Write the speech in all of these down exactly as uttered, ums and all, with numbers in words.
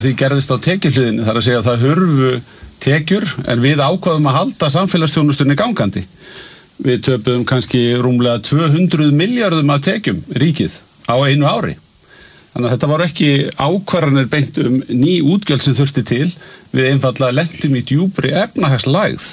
Því gerðist á tekjuhliðinni, þar að segja að það hurfu tekjur, en við ákváðum að halda samfélagsþjónustunni gangandi. Við töpuðum kannski rúmlega tvö hundruð milljörðum af tekjum ríkið á einu ári. Þannig að þetta var ekki ákvarðanir beint um ný útgjöld sem þurfti til, við einfaldlega lentum í djúpri efnahagslægð.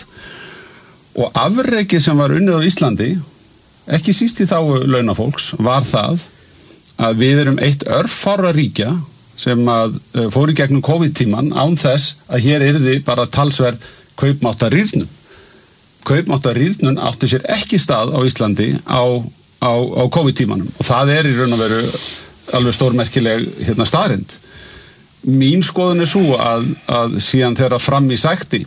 Og afrekið sem var unnið á Íslandi, ekki síst í þágu launafólks, var það að við erum eitt örfárra ríkja sem að fór í gegnum COVID-tíman án þess að hér yrði bara talsverð kaupmáttarrýrnun. Kaupmáttarrýrnun átti sér ekki stað á Íslandi á, á, á COVID-tímanum og það er í raun og veru alveg stórmerkileg hérna staðreynd. Mín skoðun er svo að, að síðan þegar fram í sækti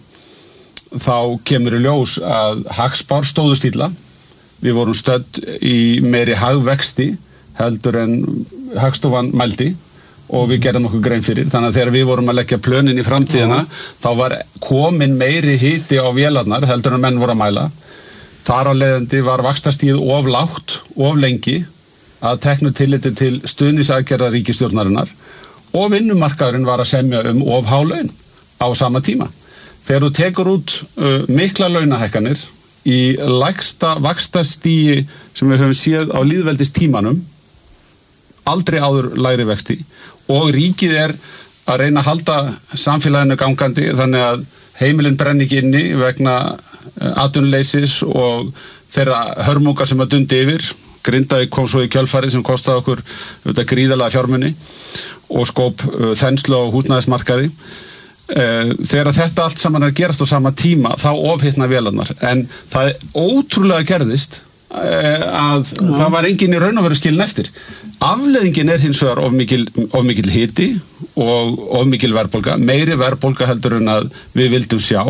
þá kemur í ljós að hagspár stóðust illa. Við vorum stödd í meiri hagvexti heldur en Hagstofan mældi og við gerðum okkur grein fyrir. Þannig að þegar við vorum að leggja plönin í framtíðina uh-huh. þá var komin meiri hiti á vélarnar heldur en menn voru að mæla. Þar á leiðandi var vaxtastigið of lágt, of lengi að teknu tilliti til stuðningsaðgerða ríkisstjórnarinnar og vinnumarkaðurinn var að semja um of há laun á sama tíma. Þegar þú tekur út uh, mikla launahækkanir í lægsta vaxtastígi sem við höfum séð á lýðveldistímanum, aldrei áður lægri vexti og ríkið er að reyna að halda samfélaginu gangandi þannig að heimilin brenni ekki inni vegna atvinnuleysis og þeirra hörmungar sem að dundi yfir. Grindavík kom svo í kjölfarið sem kostaði okkur auðvitað gríðarlega fjármuni og skóp uh, þenslu á húsnæðismarkaði. Uh, þegar þetta allt saman er að gerast á sama tíma þá ofhitna vélarnar en það er ótrúlega gerðist uh, að ja. Það var enginn í raun og veru skilin eftir. Afleiðingin er hins vegar of mikil, of mikil hiti og of mikil verðbólga, meiri verðbólga heldur en að við vildum sjá.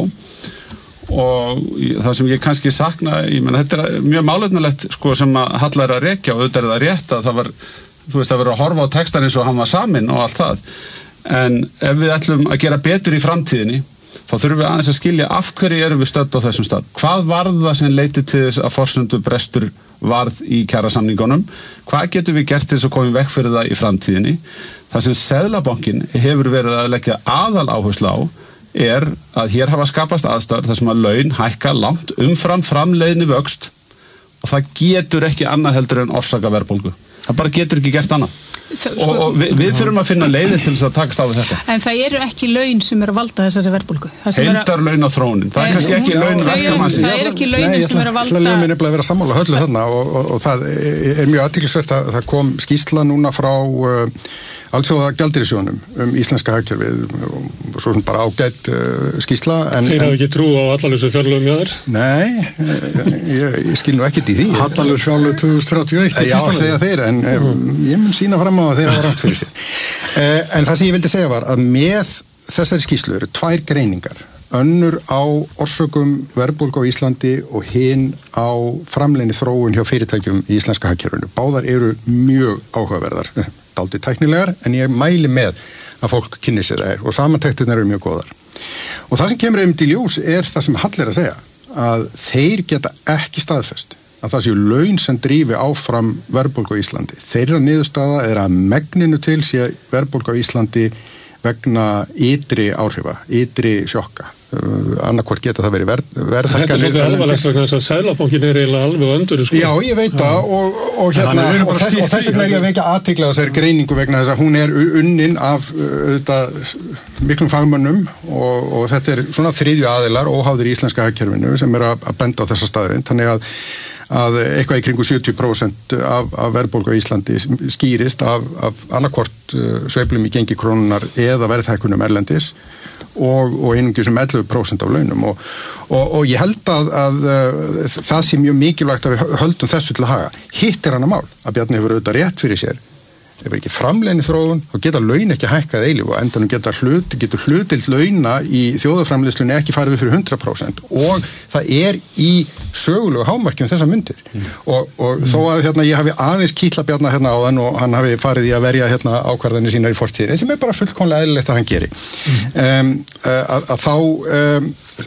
Og það sem ég kannski sakna, ég menn þetta er mjög málefnilegt sko sem að Halla er að rekja og auðvitað er það rétt að það var, þú veist, að vera að horfa á textan eins og hann var saminn og allt það. En ef við ætlum að gera betur í framtíðinni, þá þurfum við aðeins að skilja af hverju erum við stödd á þessum stað. Hvað varð það sem leiddi til þess að forsendu brestur varð í kjarasamningunum? Hvað getum við gert til þess að koma í veg fyrir það í framtíðinni? Það sem Seðlabankinn hefur verið að leggja aðal áherslu á er að hér hafa skapast aðstæður þar sem að laun hækka langt umfram framleiðni vöxt og það getur ekki annað heldur en orsaka verðbólgu. Það bara getur ekki gert annað. Svo, og, og við, við þurfum að finna leiðir til þess að takast á við þetta. En það eru ekki laun sem eru að valda þessari verðbólgu. Heildar laun á þróunin. Það er kannski ekki laun verkamannsins. Það er ekki launin sem eru að valda. Það er mér nefnilega að vera sammála höllu þarna og, og, og það er mjög athyglisvert að það kom skýrsla núna frá uh, Alþjóða gjaldeyrisjóðnum um íslenska hagkerfið og svo sem bara ágætt uh, skýrsla. Þeir hafa ekki trú á hallalausu fjárlögum hjá þér? Nei, ég, ég skil nú ekkert í því. Hallalaus fjárlög tvö þúsund þrjátíu og eitt. Já, að segja þeir, en um, ég mun sína fram á að þeir hafa rátt fyrir sér. Uh, en það sem ég vildi segja var að með þessari skýrslu eru tvær greiningar. Önnur á orsökum verðbólgu á Íslandi og hin á framleiðni þróun hjá fyrirtækjum í íslenska hagkerfinu. Báðar eru mjög áhugaverðar. Dálítið tæknilegar, en ég mæli með að fólk kynni sér þær og samantektirnar eru mjög góðar. Og það sem kemur um til ljós er það sem Hall er að segja, að þeir geta ekki staðfest að það séu laun sem drífi áfram verðbólgu á Íslandi. Þeirra niðurstaða er að megninu til sé verðbólgu á Íslandi vegna ytri áhrifa, ytri sjokka. Uh, annarkvort geta það verið verð, verðhækkanir. Þetta er svolítið alvarlegt vegna þess að Seðlabankinn er eiginlega alveg öndur sko. Já, ég veit það og, og hérna og þess, og þess vegna er ég að vekja athygli á þessari greiningu vegna þess að hún er unnin af auðvitað miklum fagmönnum og, og þetta er svona þriðju aðilar óháðir í íslenska hagkerfinu sem er að, að benda á þessa staðrind. Þannig að að eitthvað í kringu sjötíu prósent af, af verðbólgu á Íslandi skýrist af, af annarkvort uh, sveiflum í gengi krónunar eða verðhækkunum erlendis og, og einungis um ellefu prósent af launum og, og, og ég held að, að uh, það sé mjög mikilvægt að við höldum þessu til að haga. Hitt er annað mál að Bjarni hefur auðvitað rétt fyrir sér. Ef er ekki framleiðni þróun og geta laun ekki hækkað eilíf og endanum geta hlut, getur hlutild launa í þjóðarframleiðslunni ekki farið við fyrir hundrað prósent og það er í sögulegu hámarkjum þessa myndir mm. og, og mm. þó að hérna, ég hafi aðeins kýtla Bjarna hérna áðan og hann hafi farið í að verja hérna ákvarðanir sínar í fortíðinni sem er bara fullkomlega eðlilegt að hann geri mm. um, að, að þá um,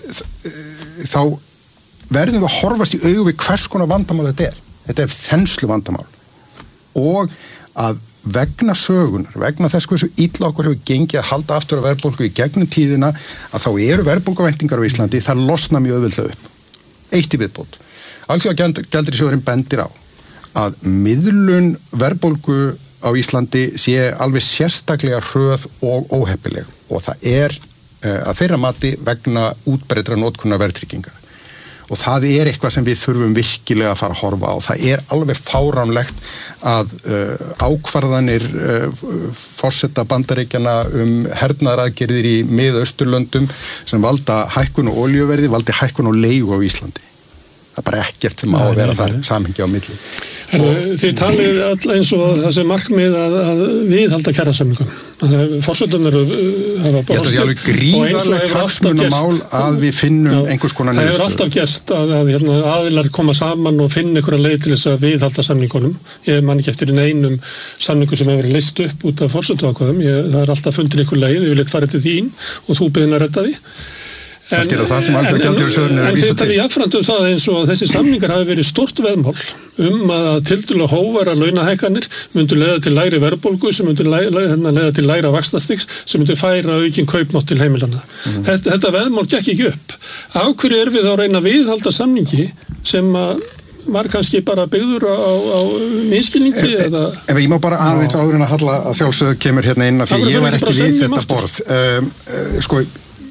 þá verðum við að horfast í augu við hvers konar vandamál þetta er. Þetta er þenslu vandamál og að vegna sögunar, vegna þess hversu illa okkur hefur gengið að halda aftur af verðbólgu í gegnum tíðina, að þá eru verðbólguvæntingar á Íslandi, það losna mjög auðveldlega upp. Eitt í viðbót. Alþjóðagjaldeyrissjóðurinn bendir á að miðlun verðbólgu á Íslandi sé alveg sérstaklega hröð og óheppileg og það er uh, að þeirra mati vegna útbreiddrar notkunar verðtryggingar. Og það er eitthvað sem við þurfum virkilega að fara að horfa á. Það er alveg fáránlegt að uh, ákvarðanir uh, forseta Bandaríkjanna um hernaðaraðgerðir í Mið-Austurlöndum sem valda hækkun og olíuverði, valdi hækkun og leigu á Íslandi. Það er bara ekkert sem á að vera þar samhengi á milli. Þið talið all eins og þessi markmið að, að viðhalda kjarasamningum. Forsetarnir hafa Ég held að það er alveg gríðarlegt hagsmunamál að við finnum já, einhvers konar niðurstöðu. Það hefur alltaf gerst að, að hérna, aðilar koma saman og finna einhverja leið til þess að viðhalda samningunum. Ég man ekki eftir einum samningu sem hefur verið leyst upp út af forsetaákvæðum. Það er alltaf fundin einhver leið, ég vil eitthvað fara til þín og þú beðin að redda því. En, en, en, en, en þetta er jafnframt um það eins og þessi samningar hafi verið stort veðmál um að tildulega hóværa launahækkanir myndu leiða til lægri verðbólgu sem myndu leiða, leiða til lægra vaxtastigs sem myndu færa aukinn kaupmátt til heimilana. Mm. Þetta, þetta veðmál gekk ekki upp. Af hverju er við þá að reyna að viðhalda samningi sem að var kannski bara byggður á, á miskilningi e, eða... Ef ég má bara aðeins áður en að Halla að sjálfsögðu kemur hérna inn að því ég var ekki við þetta borð. Um, uh, sko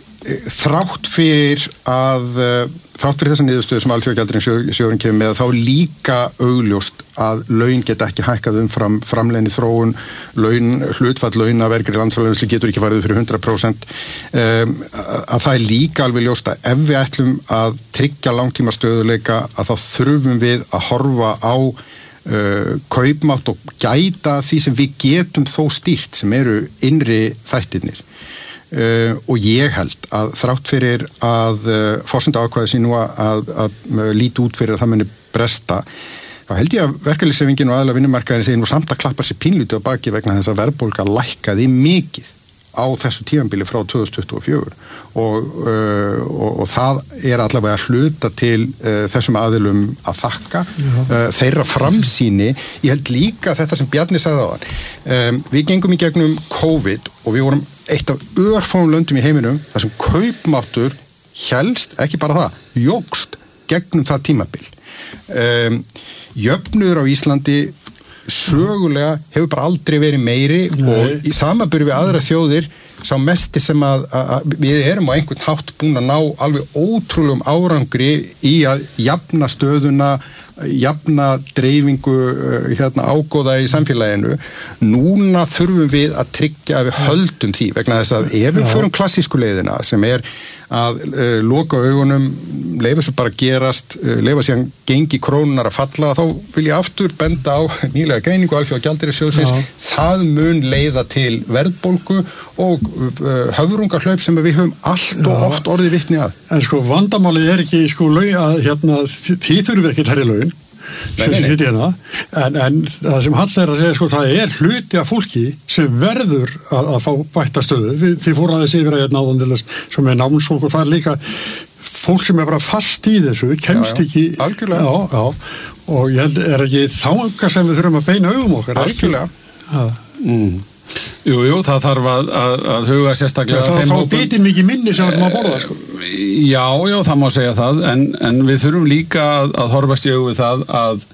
þrátt fyrir að þrátt fyrir þessa niðurstöðu sem Alþjóðagjaldeyrissjóðurinn kemur með þá líka augljóst að laun geta ekki hækkað umfram framleiðni þróun, laun, hlutfall launa vergri landsframleiðslu getur ekki farið fyrir hundrað prósent um, að það er líka alveg ljóst að ef við ætlum að tryggja langtíma stöðuleika að þá þurfum við að horfa á uh, kaupmátt og gæta því sem við getum þó stýrt sem eru innri þættirnir. Uh, og ég held að þrátt fyrir að uh, forsenda ákvæði sín nú að, að, að uh, líti út fyrir að það muni bresta, þá held ég að verkalýðshreyfingin og aðila vinnumarkaðin segir nú samt að klappa sér pínlítið á baki vegna þess að verðbólga lækkaði mikið á þessu tímabili frá tvö þúsund tuttugu og fjögur og, uh, og, og það er allavega að hluta til uh, þessum aðilum að þakka uh, þeirra framsýni. Ég held líka þetta sem Bjarni sagði á þann. Um, við gengum í gegnum COVID og við vorum eitt af örfáum löndum í heiminum þar sem kaupmáttur hélst, ekki bara það, jókst gegnum það tímabil. Um, jöfnuður á Íslandi sögulega hefur bara aldrei verið meiri Nei. Og í samanburði við aðra þjóðir sá mesti sem að, að við erum á einhvern hátt búin að ná alveg ótrúlegum árangri í að jafna stöðuna, jafna dreifingu hérna, ágóða í samfélaginu. Núna þurfum við að tryggja að við höldum því vegna þess að ef við förum klassísku leiðina sem er að uh, loka augunum, leifa svo bara gerast, uh, leifa síðan gengi krónunar að falla, þá vil ég aftur benda á nýlega greiningu Alþjóðagjaldeyrissjóðsins, það mun leiða til verðbólgu og uh, höfrungahlaup sem við höfum allt og Já. Oft orðið vitni að. En sko vandamálið er ekki sko laun að hérna því þurfum við ekki hærri laun. Nei, nei, nei. Hérna. En, en það sem Hall er að segja sko, það er hluti af fólki sem verður að, að fá bætta stöðu. Þið fóru aðeins yfir að hérna áðan til þess sem er námsfólk og það er líka fólk sem er bara fast í þessu, kemst já, já. Ekki algjörlega já, já. Og ég held er ekki þanga sem við þurfum að beina augum okkar algjörlega mm. Jú, jú, það þarf að, að, að huga sérstaklega ja, það þá bitir mikið minni sem við erum að borða sko. Já, já, það má segja það en, en við þurfum líka að, að horfast í augu við það að,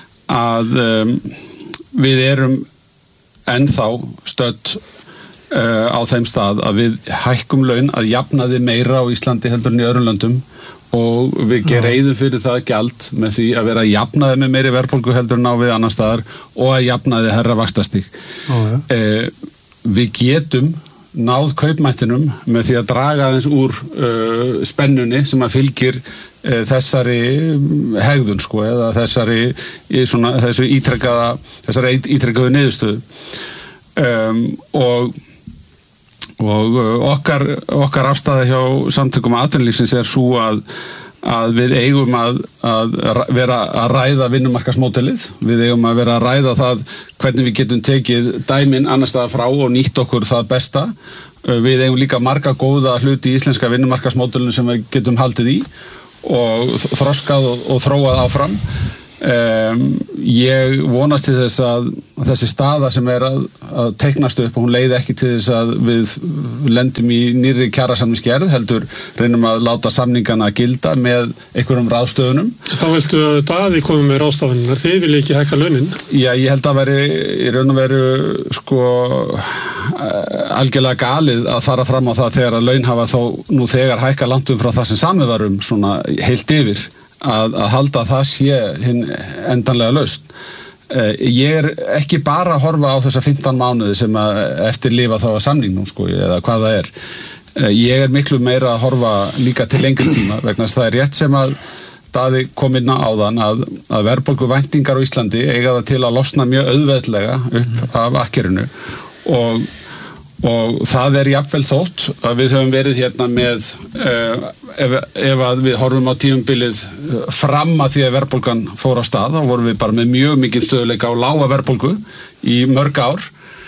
að um, við erum ennþá stödd uh, á þeim stað að við hækkum laun að jafnaði meira á Íslandi heldur en í öðrum löndum og við greiðum fyrir það gjald með því að vera að jafnaði með meiri verðbólgu heldur en á við annar staðar og að jafnaði herra vaxtastig. Ja. Eh, við getum náð kaupmættinum með því að draga aðeins úr uh, spennunni sem að fylgir uh, þessari hegðun sko eða þessari svona, þessu ítrekkaða þessari ítrekkaðu niðurstöðu um, og og okkar, okkar afstæða hjá samtökum atvinnulífsins er svo að, að við eigum að, að vera að ræða vinnumarkaðsmódelið, við eigum að vera að ræða það hvernig við getum tekið dæmin annars staðar frá og nýtt okkur það besta. Við eigum líka marga góða hluti í íslenska vinnumarkaðsmódelinu sem við getum haldið í og þroskað og, og þróað áfram. Um, ég vonast til þess að þessi staða sem er að, að teiknast upp og hún leiði ekki til þess að við lendum í nýrri kjarasamningsgerð heldur reynum að láta samningana gilda með einhverjum ráðstöfunum. Þá viltu að Daði komi með ráðstöfunar, þið vilja ekki hækka launin? Já, ég held að veri í raun og veru sko algjörlega galið að fara fram á það þegar að laun hafa þó nú þegar hækka langt um frá það sem samið var um svona heilt yfir. Að, að halda að það sé hinn endanlega lausn. Eh, ég er ekki bara að horfa á þessa fimmtán mánuði sem að eftir lifa þá að samningnum sko, eða hvað það er. Eh, ég er miklu meira að horfa líka til lengri tíma vegna þess að það er rétt sem að Daði kom inn á áðan að, að verðbólguvæntingar á Íslandi eiga það til að losna mjög auðveldlega upp af akkerinu og og það er jafnvel þótt að við höfum verið hérna með uh, ef, ef að við horfum á tímabilið fram að því að verðbólgan fór á stað, þá vorum við bara með mjög mikið stöðuleika á lága verðbólgu í mörg ár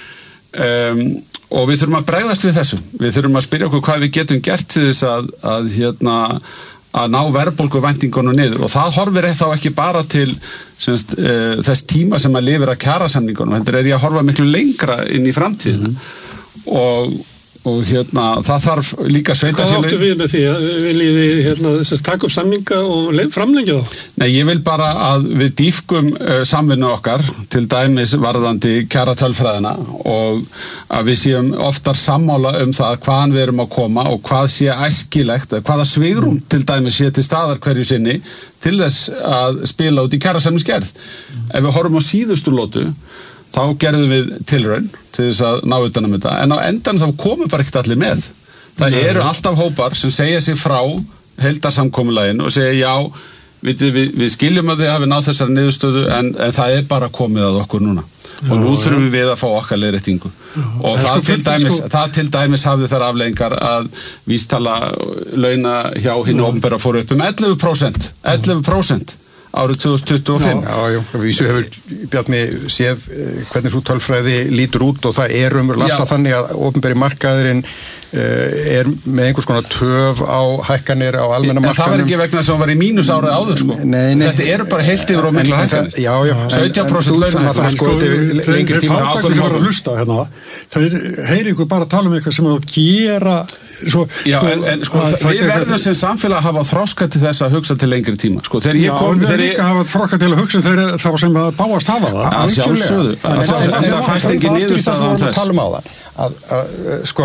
um, og við þurfum að bregðast við þessu við þurfum að spyrja okkur hvað við getum gert til þess að, að hérna að ná verðbólguvæntingunum niður og það horfir þá ekki bara til semst, uh, þess tíma sem að lifir að kjarasamningunum, þetta er ég að horfa miklu lengra inn í framtíðina mm. Og, og hérna það þarf líka sveitafélög. Hvað áttu við með því? Viljið þið hérna, þess að taka upp samninga og framlengja þá? Nei, ég vil bara að við dýfkum uh, samvinnu okkar til dæmis varðandi kjara tölfræðina og að við séum oftar sammála um það hvaðan við erum að koma og hvað sé æskilegt, hvaða svigrúm mm. til dæmis sé til staðar hverju sinni til þess að spila út í kjarasamningsgerð. Mm. Ef við horfum á síðustu lótu þá gerðum við tilraun til þess að ná utan um þetta, en á endan þá komu bara ekkert allir með. Það Nei. Eru alltaf hópar sem segja sig frá heildarsamkomulaginu og segja já, við, við, við skiljum að þið hafi náð þessari niðurstöðu en, en það er bara komið að okkur núna. Og nú þurfum við að fá okkar leiðréttingu. Og það, sko, til dæmis, sko... það til dæmis hafði þær afleiðingar að vísitala launa hjá hinu opinbera fóru upp um ellefu prósent. ellefu prósent. Árið tvö þúsund tuttugu og fimm. Já, já, vísu hefur Bjarni séð hvernig svo tölfræði lítur út og það er umverulega alltaf þannig að opinberi markaðurinn uh, er með einhvers konar töf á hækkanir á almenna markaðunum. En það var ekki vegna þess að það var í mínus árið áður sko. Nei, nei. Þetta eru bara heilt yfir og mikla hækkanir. Já, já. sautján prósent launa. Það er sko þeir fátakir voru að hlusta hérna. Þeir heyri ykkur bara að tala um eitthvað sem að gera Svo, Já, sko, en, en sko, við verðum sem samfélag að hafa þroska til þess að hugsa til lengri tíma. Sko, þegar ég kom... Já, við verðum líka að hafa þroska til að hugsa þegar þá sem að báast hafa það. Að sjálfsögðu. Það fæst ekki niðurstaða án þess. Talum á það. Sko,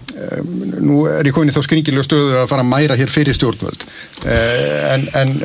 nú er ég komin í þá skringilega stöðu að fara að mæra hér fyrir stjórnvöld. En, en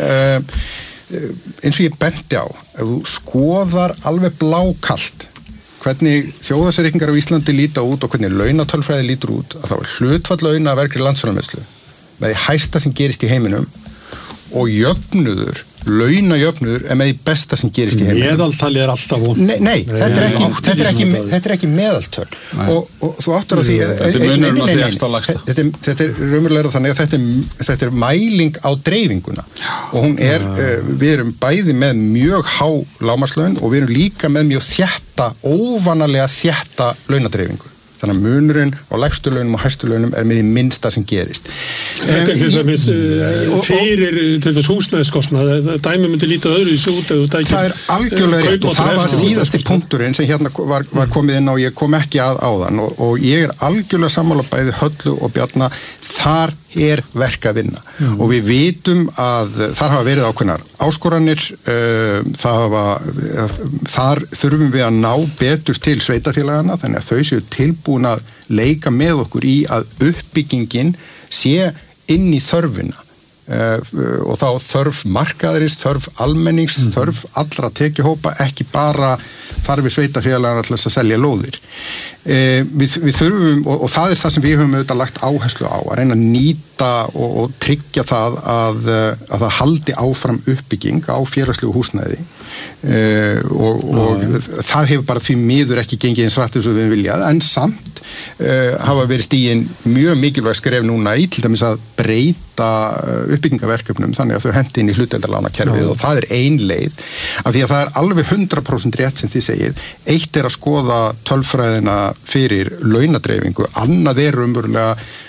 eins og ég benti á, ef þú skoðar alveg blákalt hvernig þjóðhagsreikningar á Íslandi líta út og hvernig launatölfræði lítur út, að þá er hlutfall launa að verkri landsframleiðslu með því hæsta sem gerist í heiminum og jöfnuður, launajöfnuður er með því besta sem gerist í heiminum. Meðaltali er alltaf von. Nei, nei, þetta er ekki, þetta er ekki, þetta er ekki meðaltöl og, og þú áttur að því þetta er munurinn á því eftir á lagsta. Þetta, þetta er raunverulega þannig að þetta er, þetta er mæling á dreifinguna og hún er, uh, við erum bæði með mjög há lágmarkslaun og við erum líka með mjög þétta, óvanalega þétta launadreifingu. Þannig að munurinn á lægstu launum og hæstu launum er með því minnsta sem gerist. Þetta er til dæmis fyrir til þess húsnæðiskostnað, dæmi myndi lítið öðru í sút. Það er algjörlega rétt og það var síðasti punkturinn sem hérna var, var komið inn og ég kom ekki að áðan og, og ég er algjörlega sammála bæði Höllu og Bjarna, þar er verk að vinna mm. og við vitum að þar hafa verið ákveðnar áskoranir, uh, það hafa, uh, þar þurfum við að ná betur til sveitafélagana þannig að þau séu tilbúin að leika með okkur í að uppbyggingin sé inn í þörfina uh, og þá þörf markaðarins, þörf almennings, mm. þörf allra tekjuhópa, ekki bara þarf við sveitafélagana alltaf að selja lóðir. Eh, við, við þurfum, og, og það er það sem við höfum auðvitað lagt áherslu á, að reyna að nýta og, og tryggja það að, að það haldi áfram uppbygging á félagslegu húsnæði eh, og, og ja, ja. það hefur bara því miður ekki gengið eins rætt eins og við viljað, en samt eh, hafa verið stigin mjög mikilvæg skref núna í til dæmis að breyta uppbyggingaverkefnum þannig að þau hendi inn í hlutdeildarlánakerfið ja. og það er ein leið, af því að það er alveg hundrað prósent rétt sem þið segið, eitt er að skoða tölfræðina fyrir launadreifingu, annað er umverulega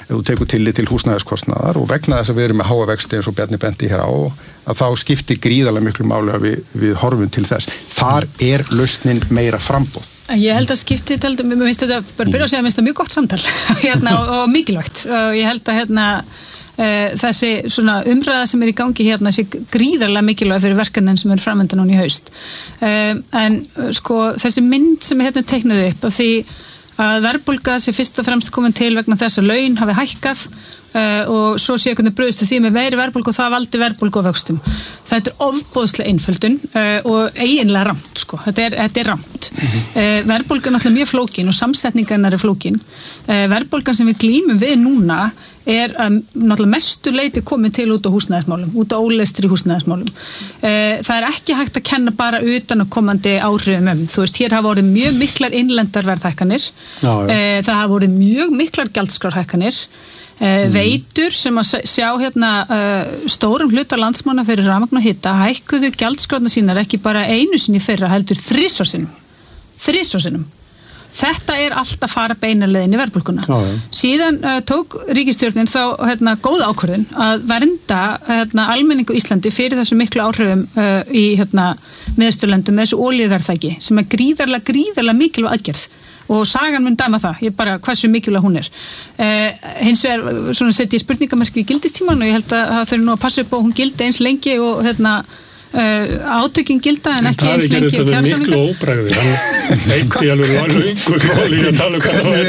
ef þú tekur tillit til húsnæðiskostnaðar og vegna þess að við erum með háa vexti eins og Bjarni bendi hér á, að þá skiptir gríðarlega miklu máli að við, við horfum til þess. Þar er lausnin meira framboð. Ég held að skipti, mér finnst þetta, bara byrja að segja, mér finnst þetta mjög gott samtal hérna, og, og mikilvægt. Og ég held að hérna, uh, þessi svona umræða sem er í gangi hérna sé gríðarlega mikilvæg fyrir verkefnin sem er framöndan hún í haust. Uh, en sko, þessi mynd sem er hérna teiknuð upp af því að verðbólga sé fyrst og fremst komin til vegna þess að laun hafi hækkað uh, og svo sé hvernig brugðist því með veiri verðbólgu og það valdi verðbólgu á vöxtum. Þetta er ofboðslega einföldun uh, og eiginlega ramt, sko. Þetta er, þetta er ramt. Mm-hmm. Uh, verðbólga er náttúrulega mjög flókin og samsetningarnar er flókin. Uh, verðbólgan sem við glímum við núna er um, náttúrulega mestu leiti komið til út á húsnæðismálum, út á ólestri húsnæðismálum. Uh, það er ekki hægt að kenna bara utan að komandi áhrifum um. Þú veist, hér hafa voruð mjög miklar innlendar verðhækkanir. Já, já. Uh, það hafa voruð mjög miklar gjaldskrárhækkanir. Uh, mm. Veitur sem að sjá hérna uh, stórum hluta landsmanna fyrir rafmagn og hita hækkuðu gjaldskrárna sínar ekki bara einu sinni fyrra heldur þrisvar sinnum. Þrisvar sinnum. Þetta er allt að fara beinarleiðin í verðbólguna. Já, ja. Síðan uh, tók ríkisstjórnin þá hérna, góða ákvörðun að vernda hérna, almenningu Íslandi fyrir þessu miklu áhrifum uh, í hérna, miðsturlöndum með þessu olíuverðþæki sem er gríðarlega, gríðarlega mikilvæg aðgerð og sagan mun dæma það, ég bara hversu mikilvæg hún er. Uh, hins vegar svona setja ég spurningamerki í gildistíman og ég held að það þurfi nú að passa upp á hún gildi eins lengi og hérna Uh, átökin gilda en ekki eins lengi það er miklu óbræði hann heiti alveg langur máli að tala um hvað það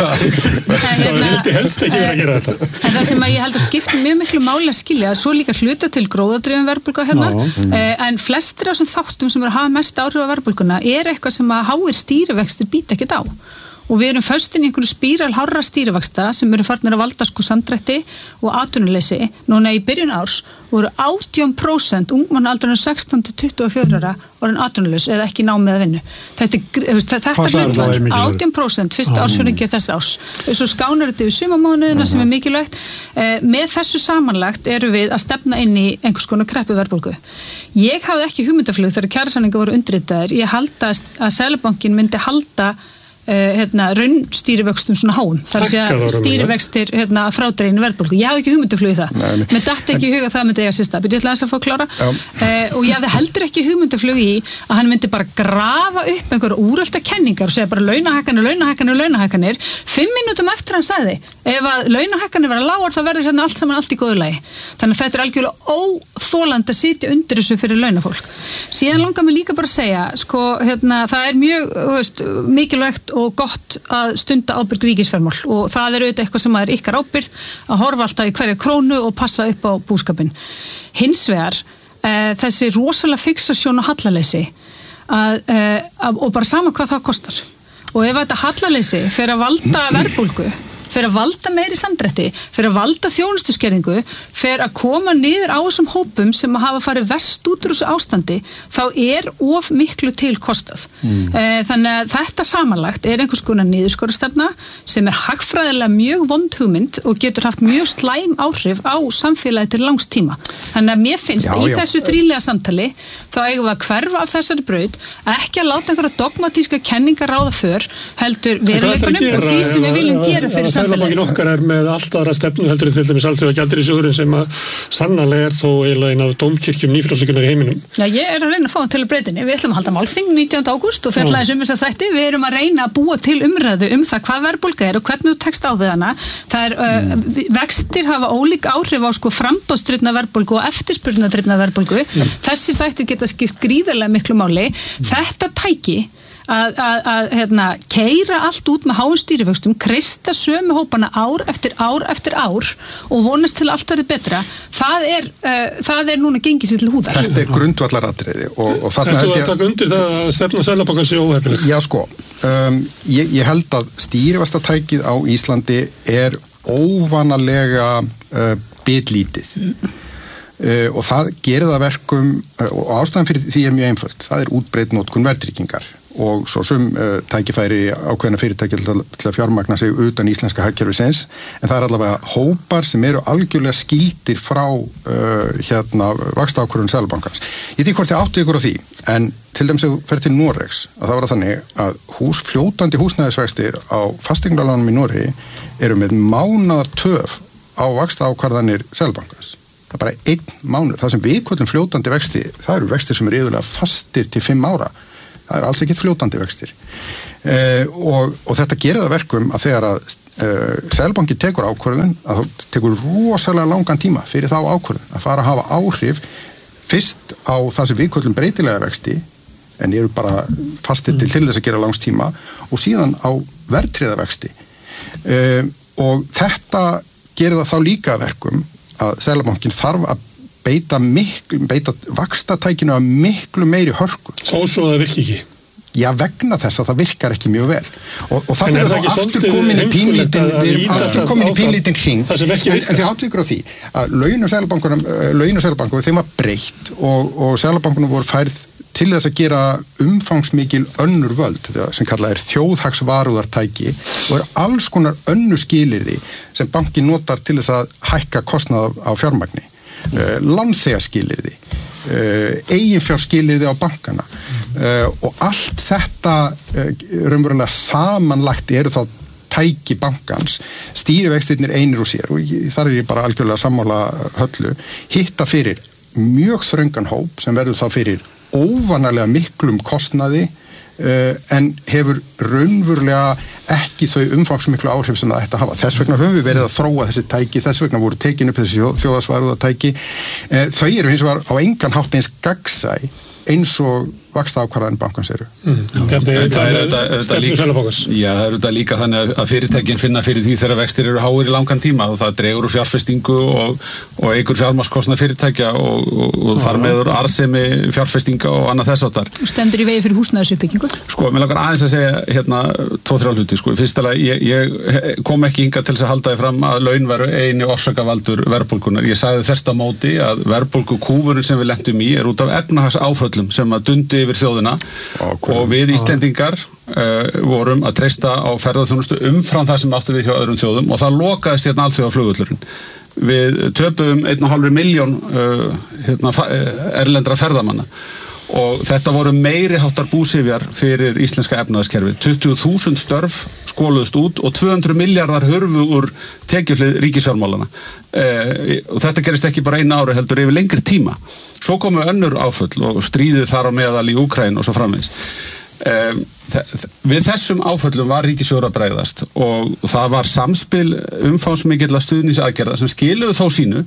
er það vildi helst ekki vera að gera þetta en það sem að ég held að skipti mjög miklu máli að skilja svo líka hluta til gróðadrifin verðbólga hérna uh, en flestir af þessum þáttum sem eru að hafa mest áhrif á verðbólguna er eitthvað sem að háir stýrivextir býta ekkert á og við erum föst inn í einhverju spíral hárra stýrivaxta sem eru farnir að valda sko samdrætti og atvinnuleysi núna í byrjun árs voru átján prósent ungmanna aldrinum sextán til tuttugu og fjögurra ára orðin atvinnulaus eða ekki námið að vinnu. Þetta er þetta hlutfall átján prósent fyrsta ársfjórðungi þess árs. Svo skánar þetta yfir sumarmánuðina sem er mikilvægt. Eh, með þessu samanlagt eru við að stefna inn í einhvers konar kreppuverðbólgu. Ég hafði ekki hugmyndaflug þegar kjarasamningar voru undirritaðir. Ég halda að Seðlabankinn myndi halda Uh, hérna, raunstýrivöxtum svona hán þar sé að stýrivextir hérna, frádreginu verðbólgu. Ég hafði ekki hugmyndaflug í það. Mér datt ekki í huga að það myndi eiga sérsta. Byrju, ég ætla þess að fá að klára. Uh, og ég hafði heldur ekki hugmyndaflug í að hann myndi bara grafa upp einhverja úrelta kenningar og segja bara launahækkanir, launahækkanir, launahækkanir. Fimm mínútum eftir hann sagði ef að launahækkanir vera lágar þá verður hérna allt saman allt í góðu lagi. Þannig að þetta er algjörlega óþolandi að sitja undir þessu fyrir launafólk. Síðan langar mig líka bara að segja, sko, hérna, það er mjög, þú veist, mikilvægt og gott að stunda ábyrg ríkisfjármál og það er auðvitað eitthvað sem er ykkar ábyrgð að horfa alltaf í hverja krónu og passa upp á búskapin. Hins vegar uh, þessi rosalega fixasjón og hallaleysi að, uh, að, og bara sama hvað það kostar og ef þetta hallaleysi fer að valda verðbólgu fer að valda meiri samdrætti, fer að valda þjónustuskerðingu, fer að koma niður á þessum hópum sem að hafa farið verst út úr þessu ástandi, þá er of miklu til kostað. Mm. Þannig að þetta samanlagt er einhvers konar niðurskorastefna sem er hagfræðilega mjög vond hugmynd og getur haft mjög slæm áhrif á samfélagi til langs tíma. Þannig að mér finnst já, að í já. þessu þrílega samtali þá eigum við að hverfa af þessari braut, ekki að láta einhverja dogmatíska kenningar ráða för, heldur veruleikunum og því sem við viljum gera fyrir samfélagi. Seðlabankinn okkar er með allt aðra stefnu heldur til dæmis alþjóða gjaldeyrisjóðurinn sem að sannarlega er þó eiginlega einn af dómkirkjum nýfrjálshyggjunnar í heiminum. Já, ég er að reyna að fá hann til að breytinni. Við ætlum að halda málþing nítjánda ágúst og fjalla þess um þess að þætti. Við erum að reyna að búa til umræðu um það hvað verðbólga er og hvernig þú tekst á við hana. Það er, mm. uh, vextir hafa ólík áhrif á sko framboðsdrifna verðbólgu og eftirspurnardrifna verðbólgu. Mm. Þessir þættir geta skipt gríðarlega miklu máli. Mm. Þetta tæki að, að, að hérna, keyra allt út með háum stýrivöxtum, kreista sömu hópana ár eftir ár eftir ár og vonast til að allt verði betra, það er, uh, það er núna gengið sér til húðar. Þetta er grundvallaratriði og, og þarna held ég... Ertu að taka undir það að stefna Seðlabankans sé óhefnilegt? Já sko, um, ég, ég held að stýrivaxtatækið á Íslandi er óvanalega uh, bitlítið. Mm. Uh, og það gerir það verkum uh, og ástæðan fyrir því er mjög einföld, það er útbreidd notkun verðtryggingar og svo sum uh, tækifæri ákveðna fyrirtæki til, til að fjármagna sig utan íslenska hagkerfisins, en það er allavega hópar sem eru algjörlega skildir frá uh, hérna vaxtaákvörðun Seðlabankans. Ég veit ekki hvort þið áttu ykkur á því, en til dæmis að fer til Noregs, að það var það þannig að hús, fljótandi húsnæðisvextir á fasteignalánum í Noregi eru með mánaðar töf á vaxtaákvarðanir Seðlabankans. Það er bara einn mánuð. Það sem við köllum fljótandi vexti, það eru vextir sem eru yfirlega fastir til fimm ára. Það er alls ekki fljótandi vextir. Uh, og, og þetta gerir það verkum að þegar að uh, Seðlabanki tekur ákvörðun, að það tekur rosalega langan tíma fyrir þá ákvörðun að fara að hafa áhrif fyrst á það sem við köllum breytilega vexti, en eru bara fastir til til þess að gera langs tíma, og síðan á verðtryggða vexti. Uh, og þetta gerir það þá líka verkum að Seðlabankin þarf að beita miklu, beita vaxtatækinu að miklu meiri hörku. Þó svo það virki ekki. Já, vegna þess að það virkar ekki mjög vel. Og, og það er þá aftur komin í pínlítinn, við erum aftur komin í pínlítinn hring. Það sem ekki virkar. En, en þið áttu ykkur á því að laun og Seðlabankunum, laun og Seðlabankunum, þeim var breytt og, og Seðlabankunum voru færð til þess að gera umfangsmikil önnur völd, sem kallað er þjóðhagsvarúðartæki, og er alls konar önnur skilyrði sem bankin notar til þess að hækka kostnað á fjármagni. Uh, lánþegaskilyrði, uh, eiginfjárskilyrði á bankana uh, og allt þetta uh, raunverulega samanlagt eru þá tæki bankans, stýrivextirnir einir og sér, og ég, þar er ég bara algjörlega sammála Höllu, hitta fyrir mjög þröngan hóp sem verður þá fyrir óvanalega miklum kostnaði uh, en hefur raunverulega ekki þau umfangsmiklu áhrif sem það ætti að hafa. Þess vegna höfum við verið að þróa þessi tæki, þess vegna voru tekin upp þessi þjóðhagsvarúðartæki. Uh, þau eru hins vegar á engan hátt eins gagnsæ eins og vaxtaákvarðanir bankans eru. Mm. Það er auðvitað líka þannig að fyrirtækin finna fyrir því þegar vextir eru háir í langan tíma og það dregur úr fjárfestingu og, og eigur fjármagnskostnað fyrirtækja og, og, og þar meður arðsemi fjárfestinga og annað þess áttar. Þú stendur í vegi fyrir húsnæðisuppbyggingu? Sko, mér langar aðeins að segja hérna tvo, þrjá hluti. Sko, fyrstulega, ég, ég kom ekki hingað til þess að halda því fram að laun veru eini orsakavaldur verðbólgunnar. Ég sagði þvert á móti að verðbólgukúfurinn sem við lentum í er út af efnahagsáföllum sem að dundi yfir þjóðina okay. og við Íslendingar uh, vorum að treysta á ferðaþjónustu umfram það sem áttu við hjá öðrum þjóðum og það lokaðist hérna alþjóðaflugvöllurinn. Við töpuðum einn og hálfri milljón uh, hérna, erlendra ferðamanna og þetta voru meiri háttar búsifjar fyrir íslenska efnahagskerfi. tuttugu þúsund störf skóluðust út og tvö hundruð milljarðar hurfu úr tekjuhlið ríkisfjármálana. Uh, og þetta gerist ekki bara einu ári heldur yfir lengri tíma. Svo komu önnur áföll og stríðið þar á meðal í Úkraínu og svo framvegis. Um, við þessum áföllum var ríkissjóður að bregðast og það var samspil umfangsmikilla stuðningsaðgerða sem skiluðu þó sínu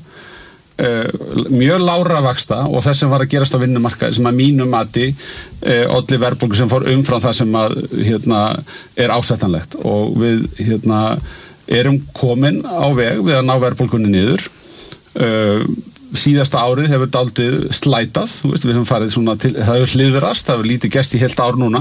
uh, mjög lágra vaxta og þess sem var að gerast á vinnumarkaði sem að mínu mati uh, olli verðbólgu sem fór umfram það sem að, hérna, er ásættanlegt og við hérna, erum komin á veg við að ná verðbólgunni niður. Uh, síðasta árið hefur dálítið slætað, þú veist, við höfum farið svona til, það hefur hliðrast, það hefur lítið gest í heilt ár núna,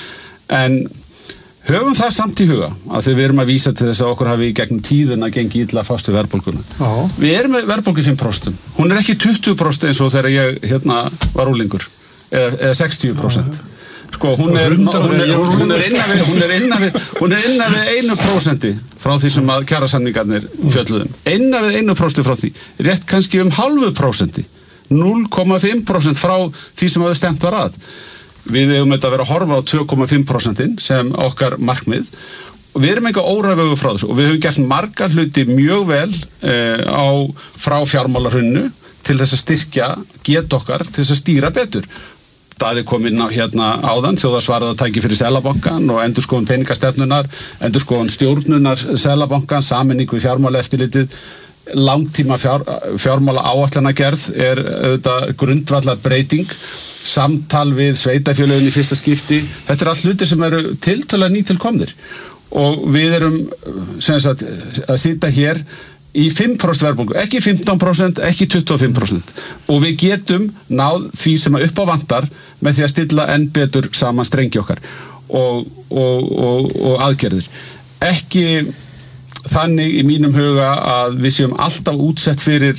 en höfum það samt í huga, að þegar við erum að vísa til þess að okkur hafi í gegnum tíðina gengið illa fast við verðbólguna. Já. Við erum með verðbólgu fimm prósent, hún er ekki tuttugu prósent eins og þegar ég hérna var úlingur, eða, eða sextíu prósent. Já. Sko, hún er, hún er, hún er innan við, hún er innan við, hún er innan við einu prósenti frá því sem að kjarasamningarnir fjölluðum. Innan við einu prósenti frá því. Rétt kannski um hálfu prósenti. núll komma fimm prósent frá því sem hafði stemt var að. Við hefum þetta að vera að horfa á tvö komma fimm prósentin sem okkar markmið. Og við erum eitthvað óræfögu frá þessu og við hefum gert margar hluti mjög vel eh, á, frá fjármálahrunnu til þess að styrkja get okkar til þess að stýra betur. Það er komin á hérna áðan, þjóðhagsvarúðartæki fyrir Seðlabankann og endurskoðun peningastefnunar, endurskoðun stjórnunar Seðlabankann, sameining við fjármálaeftirlitið, langtíma fjár, fjármála áætlanagerð er auðvitað grundvallar breyting, samtal við sveitafélögin í fyrsta skipti. Þetta er allt hluti sem eru tiltölulega nýtilkomnir og við erum sem sagt, að sitja hér í fimm prósent verðbólgu, ekki fimmtán prósent, ekki tuttugu og fimm prósent og við getum náð því sem að upp á vantar með því að stilla enn betur saman strengi okkar og, og, og, og aðgerðir. Ekki þannig í mínum huga að við séum alltaf útsett fyrir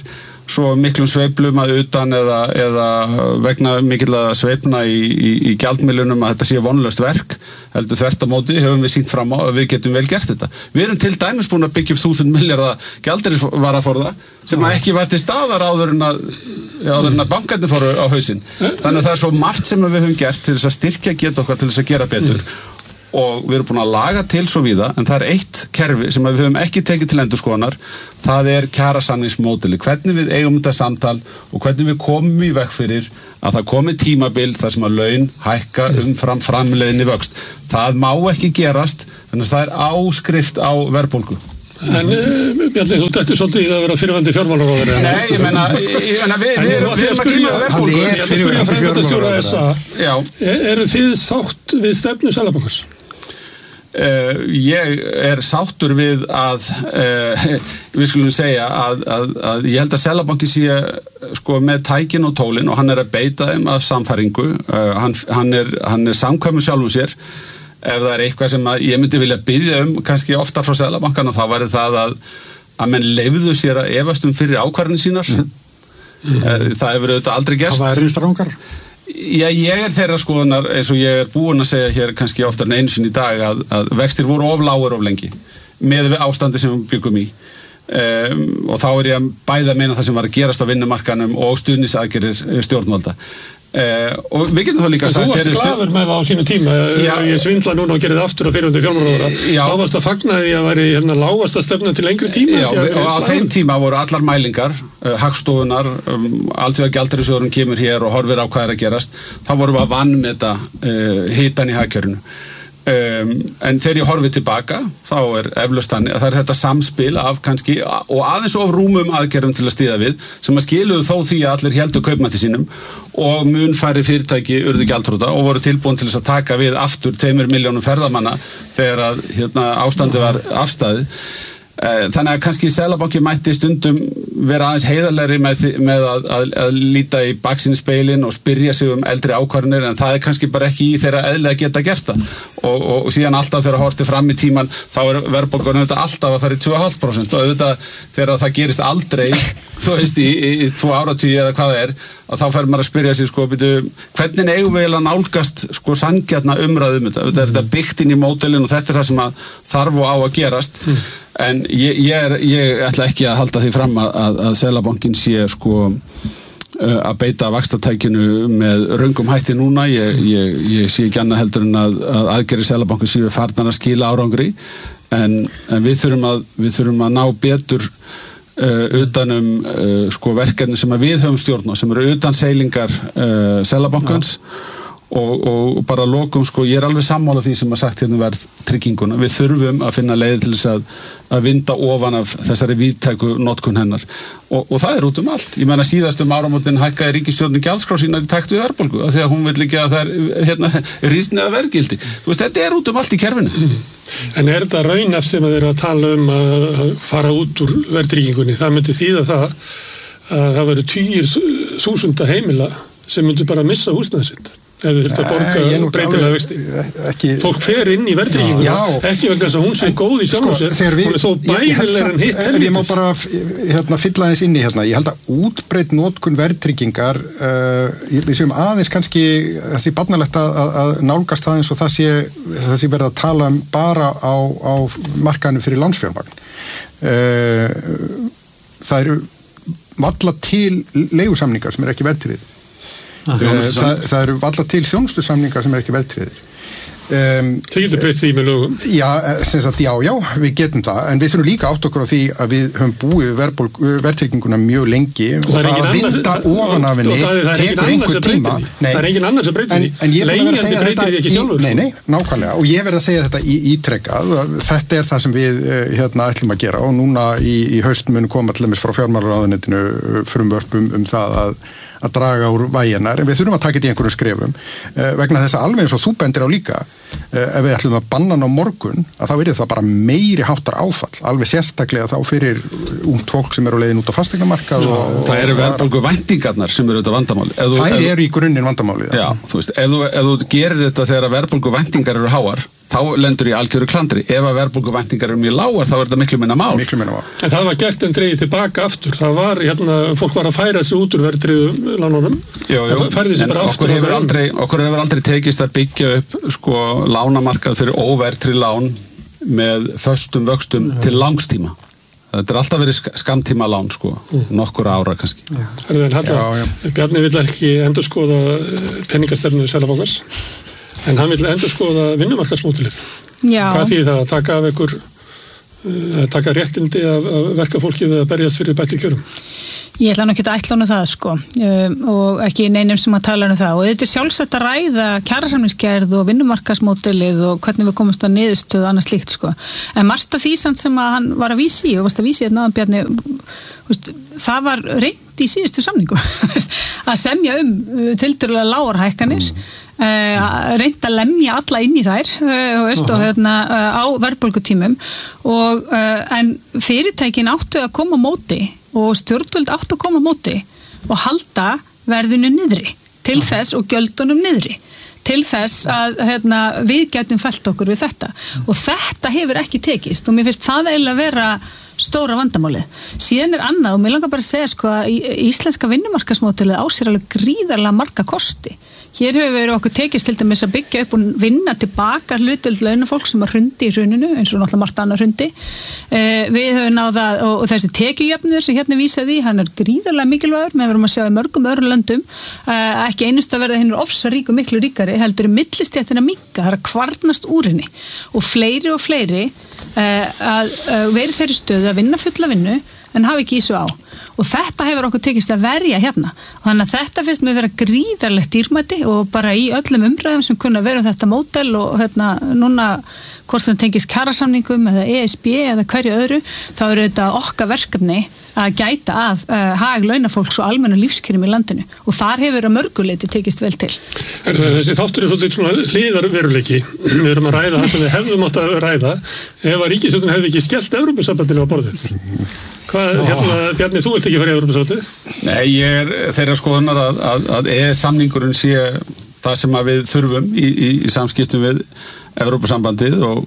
svo miklum sveiflum að utan eða, eða vegna mikilla sveifna í, í, í gjaldmiðlunum að þetta sé vonlaust verk, heldur þvert á móti höfum við sýnt fram á að við getum vel gert þetta. Við erum til dæmis búin að byggja upp þúsund milljarða gjaldeyrisvaraforða sem að ekki var til staðar áður en að, áður en að bankarnir fóru á hausinn. Þannig að það er svo margt sem við höfum gert til þess að styrkja geta okkar til þess að gera betur. Og við erum búin að laga til svo víða, en það er eitt kerfi sem við höfum ekki tekið til endurskoðunar, það er kjarasamningsmódeli, hvernig við eigum þetta samtal og hvernig við komum í veg fyrir að það komi tímabil þar sem að laun hækka umfram framleiðni vöxt. Það má ekki gerast, þannig að það er áskrift á verðbólgu. En Bjarni, þú dættir svolítið að vera fyrirvændi fjármálaráðherra. Nei, ég meina, ég meina við, við erum að glíma við verðbólgu. Ég er fyrirvændi fjármálaráðherra. Eru þið sátt við stefnu Seðlabankans? Uh, ég er sáttur við að uh, við skulum segja að, að, að ég held að Seðlabanki sé sko með tækin og tólin og hann er að beita þeim að samfæringu, uh, hann, hann er, hann er samkvæmur sjálfum sér. Ef það er eitthvað sem að ég myndi vilja biðja um kannski oftar frá Seðlabankan og þá væri það að, að menn leyfðu sér að efast um fyrir ákvarðanir sínar. Mm. Uh, það hefur auðvitað aldrei gerst. Það væri strangar. Já, ég er þeirra skoðunar eins og ég er búin að segja hér kannski oftar en einu sinni í dag að, að vextir voru of lágur of lengi með við ástandi sem við byggum í um, og þá er ég bæði að meina það sem var að gerast á vinnumarkanum og stuðnisaðgerðir stjórnvalda. Uh, og við getum þá líka sagt... Þú varst glaður með það á sínu tíma, já, ég svindla núna og gerði það aftur á fyrirvændi fjármálaráðherra. Þá varst að fagna því að væri hérna lágasta stefna til lengri tíma. Já, og á þeim tíma voru allar mælingar, uh, hagstofunar, um, alltaf gjaldeyrisjóðurinn kemur hér og horfir á hvað er að gerast, þá vorum við að vanmeta uh, hitann í hagkerfinu. Um, en þegar ég horfi tilbaka þá er eflaust þannig að það er þetta samspil af kannski og aðeins of rúmum aðgerðum til að stíða við sem að skiluðu þó því að allir héldu kaupmætti sínum og mun færri fyrirtæki urðu gjaldþrota og voru tilbúin til þess að taka við aftur tveimur milljónum ferðamanna þegar að hérna, ástandi var afstæðið. Þannig að kannski Seðlabanki mætti stundum vera aðeins heiðarlegri með, með að, að, að líta í baksýnisspegilinn og spyrja sig um eldri ákvarðanir en það er kannski bara ekki í þeirra eðlilega geta gert það og, og, og síðan alltaf þegar hortið fram í tíman þá er verðbólgan alltaf að fara í tvö komma fimm prósent og auðvitað þegar það gerist aldrei þú veist í, í, í tvo áratugi eða hvað það er að þá fer maður að spyrja sig sko byrju, hvernig eigum við að nálgast sko sanngjarna umræðu um þetta, þetta er þetta byggt inn í módelin og þetta er það sem að þarf og á að gerast mm. en ég, ég, er, ég ætla ekki að halda því fram að, að, að Seðlabankinn sé sko uh, að beita vaxtatækinu með röngum hætti núna, ég, ég, ég sé ekki annað heldur en að, að aðgerðir Seðlabankin séu farnar að skila árangri en, en við þurfum að, við þurfum að ná betur Uh, utanum uh, sko verkefni sem að við höfum stjórn á sem eru utan seilingar uh, Seðlabankans og, og bara lokum sko ég er alveg sammála því sem að sagt hérna verð trygginguna. Við þurfum að finna leið til þess að, að vinda ofan af þessari víðtæku notkun hennar og, og það er út um allt. Ég meina síðast um áramótin hækkaði ríkisstjórnin gjaldskrá sínar í takt við verðbólgu af því að hún vill ekki að það er hérna, rýrnið verðgildi. Þú veist, þetta er út um allt í kerfinu. Mm. En er þetta raunaf sem að þeir eru að tala um að fara út úr verðtryggingunni? Það myndi þýða það að það veru tugir þúsunda heimila sem myndi bara missa húsnæðið sitt ef þið þurft að borga breytilega vexti. Ekki... Fólk fer inn í verðtrygginguna, ekki vegna þess að hún sé góð í sjálfum sér, sko, við, hún er þó bærilegur en hitt helvitis. Ég má bara hérna, fylla þess inn í hérna, ég held að útbreytt notkun verðtryggingar, uh, ég séum aðeins kannski því barnalegt að, að nálgast það eins og það sé, það sé verið að tala um bara á, á markaðinu fyrir lánsfjármagn. Uh, það eru varla til leigusamningar sem er ekki verðtryggðir. Það, það eru alla til þjónustusamningar sem er ekki verðtryggðir. Um, Þið getur breytt því með lögum? Já, sem sagt, já, já, við getum það, en við þurfum líka átt okkur á því að við höfum búið verðtrygginguna mjög lengi og, og það, það að vinda ofan af henni tekur einhver tíma. Nei, það er engin annar sem breytir því. Leigjandi breytir því ekki sjálfur. Nei, nei, nákvæmlega, og ég verð að segja þetta í ítrekkað, þetta er það sem við hérna ætlum að gera og núna í, í haust mun koma til dæmis frá fjármálaráðuneytinu frumvörp um, um það að að draga úr væginar, en við þurfum að taka þetta í einhverju skrefum uh, vegna þess að alveg eins og þú bendir á líka uh, ef við ætlum að banna hann á morgun að þá verður það bara meiri háttar áfall alveg sérstaklega þá fyrir ungt fólk sem eru á leiðin út á fasteignamarkað og, og, það eru verðbólgu væntingarnar sem eru auðvitað vandamáli. Það eru í grunninn vandamáli. Já, þú veist, ef þú, ef þú gerir þetta þegar verðbólgu væntingar eru háar þá lendur í algjöru klandri. Ef að verðbólguvæntingar eru mjög lágar, þá er þetta miklu minna mál. Miklu minna mál. En það var gert en dregið tilbaka aftur. Það var, hérna, fólk var að færa sig út úr verðtryggðu lánunum. Jú, jú, en okkur hefur aldrei, okkur hefur aldrei tekist að byggja upp, sko, lánamarkað fyrir óverðtryggð lán með föstum vöxtum til langstíma. Þetta er alltaf verið skamtíma lán, sko, nokkur ára kannski. Herðu, en Halla, Bjarni vill ekki endurskoða peningastefnu Seðlabankans. En hann vil endurskoða vinnumarkaðsmódelið. Já. Hvað þýðir það að taka af ykkur, uh, taka réttindi af, af verkafólki við að berjast fyrir bættu kjörum? Ég ætla nú ekki að ætla hana það, sko, um, og ekki neinum sem að tala um það. Og þetta er sjálfsagt að ræða kjarasamningsgerð og vinnumarkaðsmódelið og hvernig við komumst að niðurstöðu og annað slíkt, sko. En margt af því samt sem að hann var að vísi í, og varst að vísi hérna, Bjarni, veist, það var reynd í síðustu samningu að semja um uh, tiltölulega lágar hækkanir. Mm. Uh, reynd að lemja alla inn í þær uh, veist, uh-huh. og hérna, uh, á verðbólgutímum og uh, en fyrirtækin áttu að koma á móti og stjórnvöld áttu að koma á móti og halda verðinu niðri til uh-huh. þess og gjöldunum niðri til þess að hérna, við getum fellt okkur við þetta uh-huh. og þetta hefur ekki tekist og mér finnst það eiginlega vera stóra vandamálið. Síðan er annað og mér langar bara að segja sko að íslenska vinnumarkaðsmódelið á sér alveg gríðarlega marga kosti. Hér hefur verið okkur tekist til dæmis að byggja upp og vinna tilbaka hlutdeild launafólk sem að hrundi í hruninu eins og náttúrulega margt annað hrundi. Eh, við höfum náða og, og þessi tekjujöfnur sem hérna vísaði, hann er gríðarlega mikilvægur, með verum að sjá í mörgum öðrum löndum, eh, ekki einust að verða hinn er ofsa rík og miklu ríkari, heldur millistéttin að minnka, það er að kvarnast úr henni og fleiri og fleiri eh, að uh, veri þeirri stöðu að vinna fulla vinnu en hafi ekki ísu á. Og þetta hefur okkur tekist að verja hérna. Og þannig að þetta finnst mér vera gríðarlegt dýrmæti og bara í öllum umræðum sem kunna vera um þetta módel og hérna núna hvort sem tengist kjarasamningum eða E S B eða hverju öðru, þá eru þetta okkar verkefni að gæta að uh, hag launafólks og almennu lífskjörum í landinu og þar hefur að mörguleiti tekist vel til. Er þessi þáttur er svolítið svona hliðarveruleiki. Við erum að ræða það sem við hefðum átt að ræða ef að ríkisstjórnin hefði ekki skellt Evrópusambandinu á borðið. Hvað, hérna, Bjarni, þú vilt ekki fara í Evrópusambandið? Nei, ég er þeirra skoðunar að, að, að E E S-samningurinn sé það sem að við þurfum í, í, í samskiptum við Evrópusambandið og,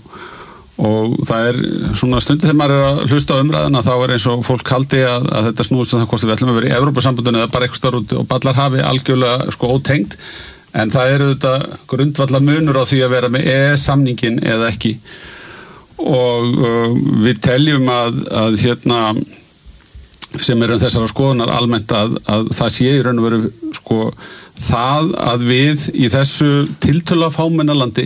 og það er svona stundir þegar maður er að hlusta á umræðina þá er eins og fólk haldi að, að þetta snúist um það hvort við ætlum að vera í Evrópusambandinu eða bara eitthvað starf út og ballar hafi algjörlega sko ótengt en það eru þetta grundvallar munur á því að vera með E E S-samningin eða ekki og uh, við teljum að, að hérna sem eru þessara skoðunar almennt að, að það sé í raun og veru sko það að við í þessu tiltölulega fámenna landi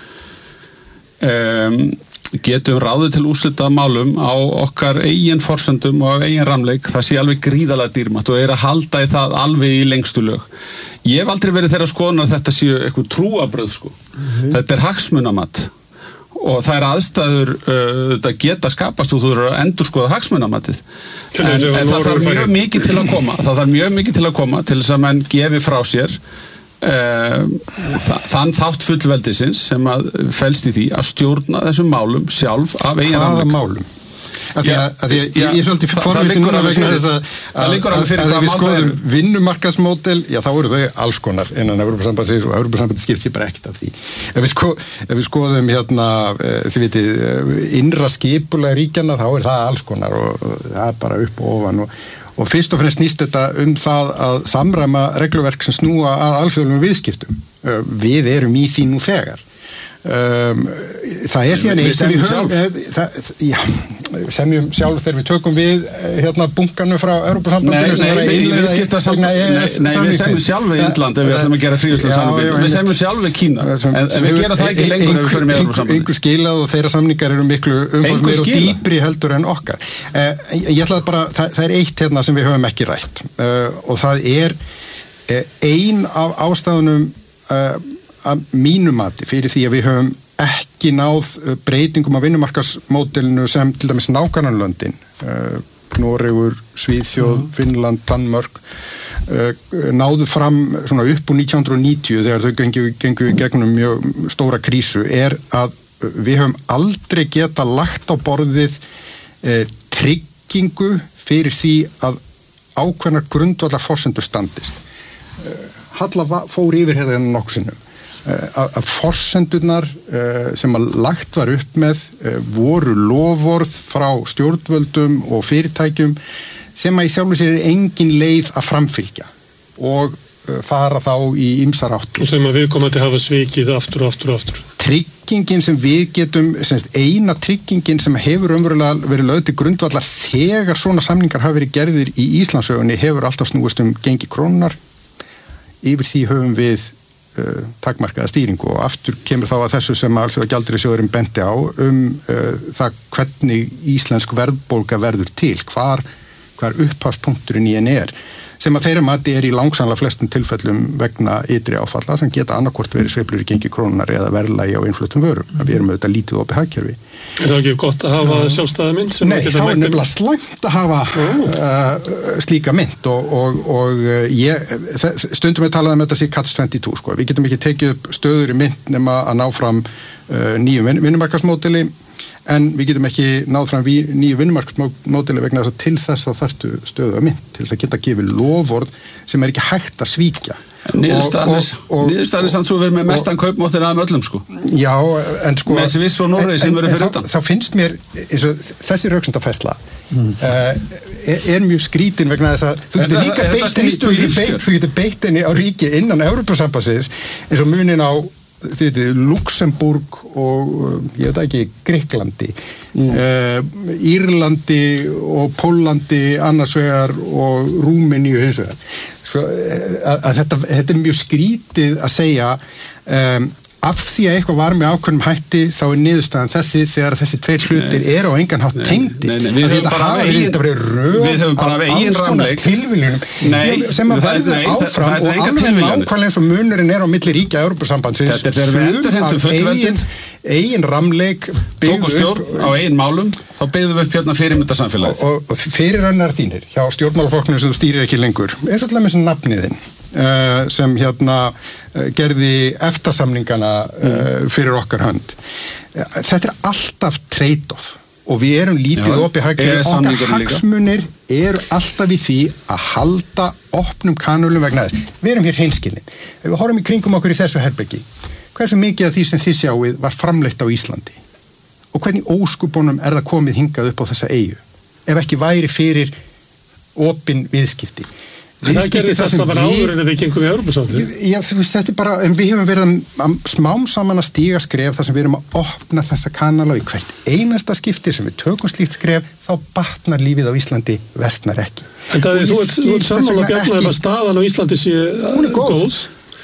um, getum ráðið til úrslita málum á okkar eigin forsendum og eigin ramleik, það sé alveg gríðarlega dýrmætt og er að halda í það alveg í lengstu lög. Ég hef aldrei verið þeirra skoðunar að þetta séu eitthvað trúabröð sko. Mm-hmm. Þetta er hagsmunamatt og það er aðstæður uh, geta skapast og þú eru að endurskoða hagsmunamatið. En, en það þarf mjög mikið til að koma. Það þarf mjög mikið til að koma til þess að menn gefi frá sér uh, þann þátt fullveldisins sem að felst í því að stjórna þessum málum sjálf af eigin ramleik. Hvaða málum? Af því að, að því að já, ég er svolítið forvitin núna vegna þess að að, að, að við skoðum vinnumarkaðsmódel, já þá eru þau alls konar innan Evrópusambandsins og Evrópusambandið skipt sér bara ekkert af því. Ef við, sko, ef við skoðum hérna, þið vitið, innra skipulega ríkjana þá er það alls konar og, og það er bara upp og ofan og, og fyrst og fremst snýst þetta um það að samræma regluverk sem snúa að alþjóðlegum viðskiptum. Við erum í því nú þegar. Um, það er síðan eitt sem við höfum það, já, semjum sjálf þegar við tökum við hérna bunkanum frá Evrópusambandinu Nei, nei, við, við skipta saman Nei, nei við semjum sjálf við Indland ef við ætlum að gera fríðslega saman við semjum sjálf við Kína en, en við gera það ekki lengur ef við förum í Evrópusambandinu Einhver skilað og þeirra samningar eru miklu umfangsmeir og dýpri heldur en okkar uh, Ég ætlaði bara, það, það er eitt hérna sem við höfum ekki rætt uh, og það er uh, ein af ástæðunum uh, að mínu mati fyrir því að við höfum ekki náð breytingum á vinnumarkaðsmódelinu sem til dæmis nágrannalöndin uh, Noregur, Svíþjóð, mm. Finnland, Danmörk uh, náðu fram svona upp úr nítján hundruð og níutíu þegar þau gengu, gengu gegnum mjög stóra krísu er að við höfum aldrei geta lagt á borðið uh, tryggingu fyrir því að ákveðnar grundvallar forsendur standist. Uh, Halla fór yfir hérna nokkuð sinnum að, að forsendurnar uh, sem að lagt var upp með uh, voru loforð frá stjórnvöldum og fyrirtækjum sem að í sjálfu sér er engin leið að framfylgja og uh, fara þá í ýmsar áttir. Og sem að viðkomandi hafa svikið aftur og aftur og aftur. Tryggingin sem við getum, semst eina tryggingin sem hefur umverulega verið lögð til grundvallar þegar svona samningar hafa verið gerðir í Íslandssögunni hefur alltaf snúist um gengi krónunar. Yfir því höfum við uh, takmarkaða stýringu og aftur kemur þá að þessu sem alls að gjaldeyrisjóðurinn benti á um uh, það hvernig íslensk verðbólga verður til, hvar, hvar upphafspunkturinn í henni er, sem að þeirra mati er í langsamlega flestum tilfellum vegna ytri áfalla sem geta annarkvort verið sveiflur í gengi krónunar eða verðlagi á innfluttum vörum. Við erum auðvitað lítið opið hagkerfi. Er það ekki gott að hafa sjálfstæða mynd? Nei, þá er nefnilega slæmt að hafa uh, slíka mynd og, og, og ég, stundum við talaðum um þetta sé catch twenty-two, sko. Við getum ekki tekið upp stöður í mynd nema að ná fram uh, nýjum vinnumarkaðsmódeli en við getum ekki náð fram nýju vinnumarkaðsmódeli vegna þess að til þess að þarftu stöðu að mynd, til þess að geta gefið loforð sem er ekki hægt að svíkja. Niðurstaðan er samt svo verið með mestan kaupmáttir af öllum, sko. Já, en sko með Sviss og Noregi sem verið fyrir utan. Þá finnst mér, eins og þessi röksemdafærsla mm. uh, er, er mjög skrítin vegna þess að þú getur líka beitt henni, þú getur beitt, þú getur beitt henni á ríki innan Evrópusambandsins eins og munin á þið veitir, Luxemburg og ég veit ekki, Gríklandi mm. uh, Írlandi og Póllandi annars vegar og Rúmeníu hins vegar. Svo, að, að þetta, þetta er mjög skrítið að segja um, af því að eitthvað var með ákveðnum hætti þá er niðurstaðan þessi þegar þessi tveir hlutir eru á engan hátt tengdi. Við höfum bara af eigin ramleik sem að verður áfram og alveg nákvæmlega eins og munurinn er á milli ríkja Evrópusambandsins af eigin, eigin ramleik tók og stjórn á eigin málum þá byggðum við upp hérna fyrirmyndarsamfélagið og, og fyrirrannar þínir hjá stjórnmálaflokknum sem þú stýrir ekki lengur eins og til dæmis nafniðinn Uh, sem hérna uh, gerði EFTA-samningana uh, fyrir okkar hönd. Uh, þetta er alltaf trade-off og við erum lítið opið hagkerfi, okkar hagsmunir eru alltaf í því að halda opnum kanulum vegna þess. Við erum hér hreinskilin. Ef við horfum í kringum okkur í þessu herbergi, hversu mikið af því sem þið sjáið var framleitt á Íslandi og hvernig óskupunum er það komið hingað upp á þessa eyju ef ekki væri fyrir opin viðskipti. Það gerði þess að vera áður en við gengum í Evrópusambandið. Já, þú veist, þetta er bara, en við hefum verið að smám saman að stíga skref þar sem við erum að opna þessa kanala í hvert einasta skipti sem við tökum slíkt skref, þá batnar lífið á Íslandi versnar ekki. En það er, þú ert sammála Bjarnar að staðan á Íslandi sé góð.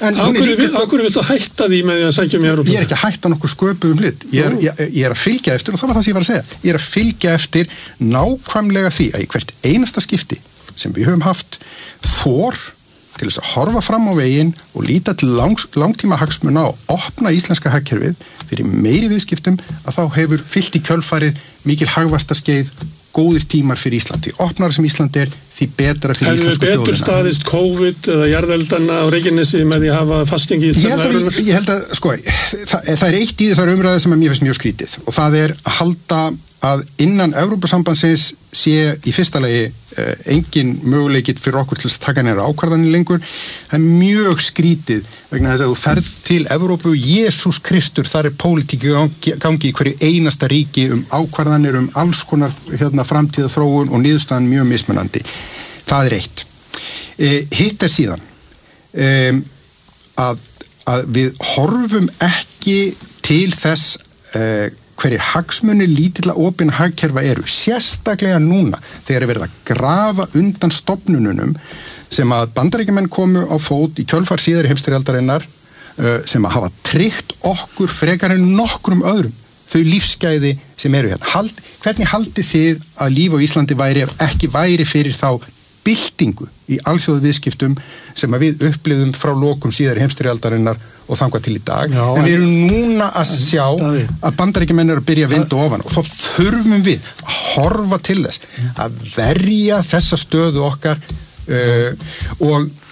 Akkur viltu hætta því með því að sækja um í Evrópu? Ég er ekki að hætta nokkuð sköpuðum hlut. Ég er, ég, ég er að fylgja eftir, og það var það sem ég var að segja, ég er að fylgja eftir nákvæmlega því að í hvert einasta skipti sem við höfum haft þor til þess að horfa fram á veginn og líta til langs, langtíma hagsmuna og opna íslenska hagkerfið fyrir meiri viðskiptum að þá hefur fyllt í kjölfarið mikil hagvaxtarskeið góðir tímar fyrir Ísland. Því opnar sem Ísland er, því betra fyrir íslensku þjóðina. Hefur betur staðist COVID eða jarðeldana á Reykjanesi með því að hafa fastingi í Íslandi? Ég, ég held að, sko, það, það er eitt í þessar umræðu sem að mér finnst mjög skrítið og það er að halda að innan Evrópusambandsins sé í fyrsta lagi eh, engin möguleikit fyrir okkur til að taka nýra ákvarðanir lengur. Það er mjög skrítið vegna þess að þú ferð til Evrópu og Jesús Kristur, þar er pólitík gangi, gangi í hverju einasta ríki um ákvarðanir um alls konar hérna, framtíða þróun og niðurstaðan mjög mismunandi. Það er eitt. Eh, hitt er síðan eh, að, að við horfum ekki til þess eh, hverjir hagsmunir lítilla opin hagkerfa eru, sérstaklega núna þegar er verið að grafa undan stofnununum sem að Bandaríkjamenn komu á fót í kjölfar síðari heimsstyrjaldarinnar sem að hafa tryggt okkur frekar en nokkrum öðrum þau lífsgæði sem eru hérna. Hald, hvernig haldið þið að líf á Íslandi væri ef ekki væri fyrir þá byltingu í alþjóðu viðskiptum sem að við upplifðum frá lokum síðari heimsstyrjaldarinnar og þangað til í dag. Já, en við erum núna að sjá að Bandaríkjamenn eru að byrja að vinda ofan og þá þurfum við að horfa til þess að verja þessa stöðu okkar uh, og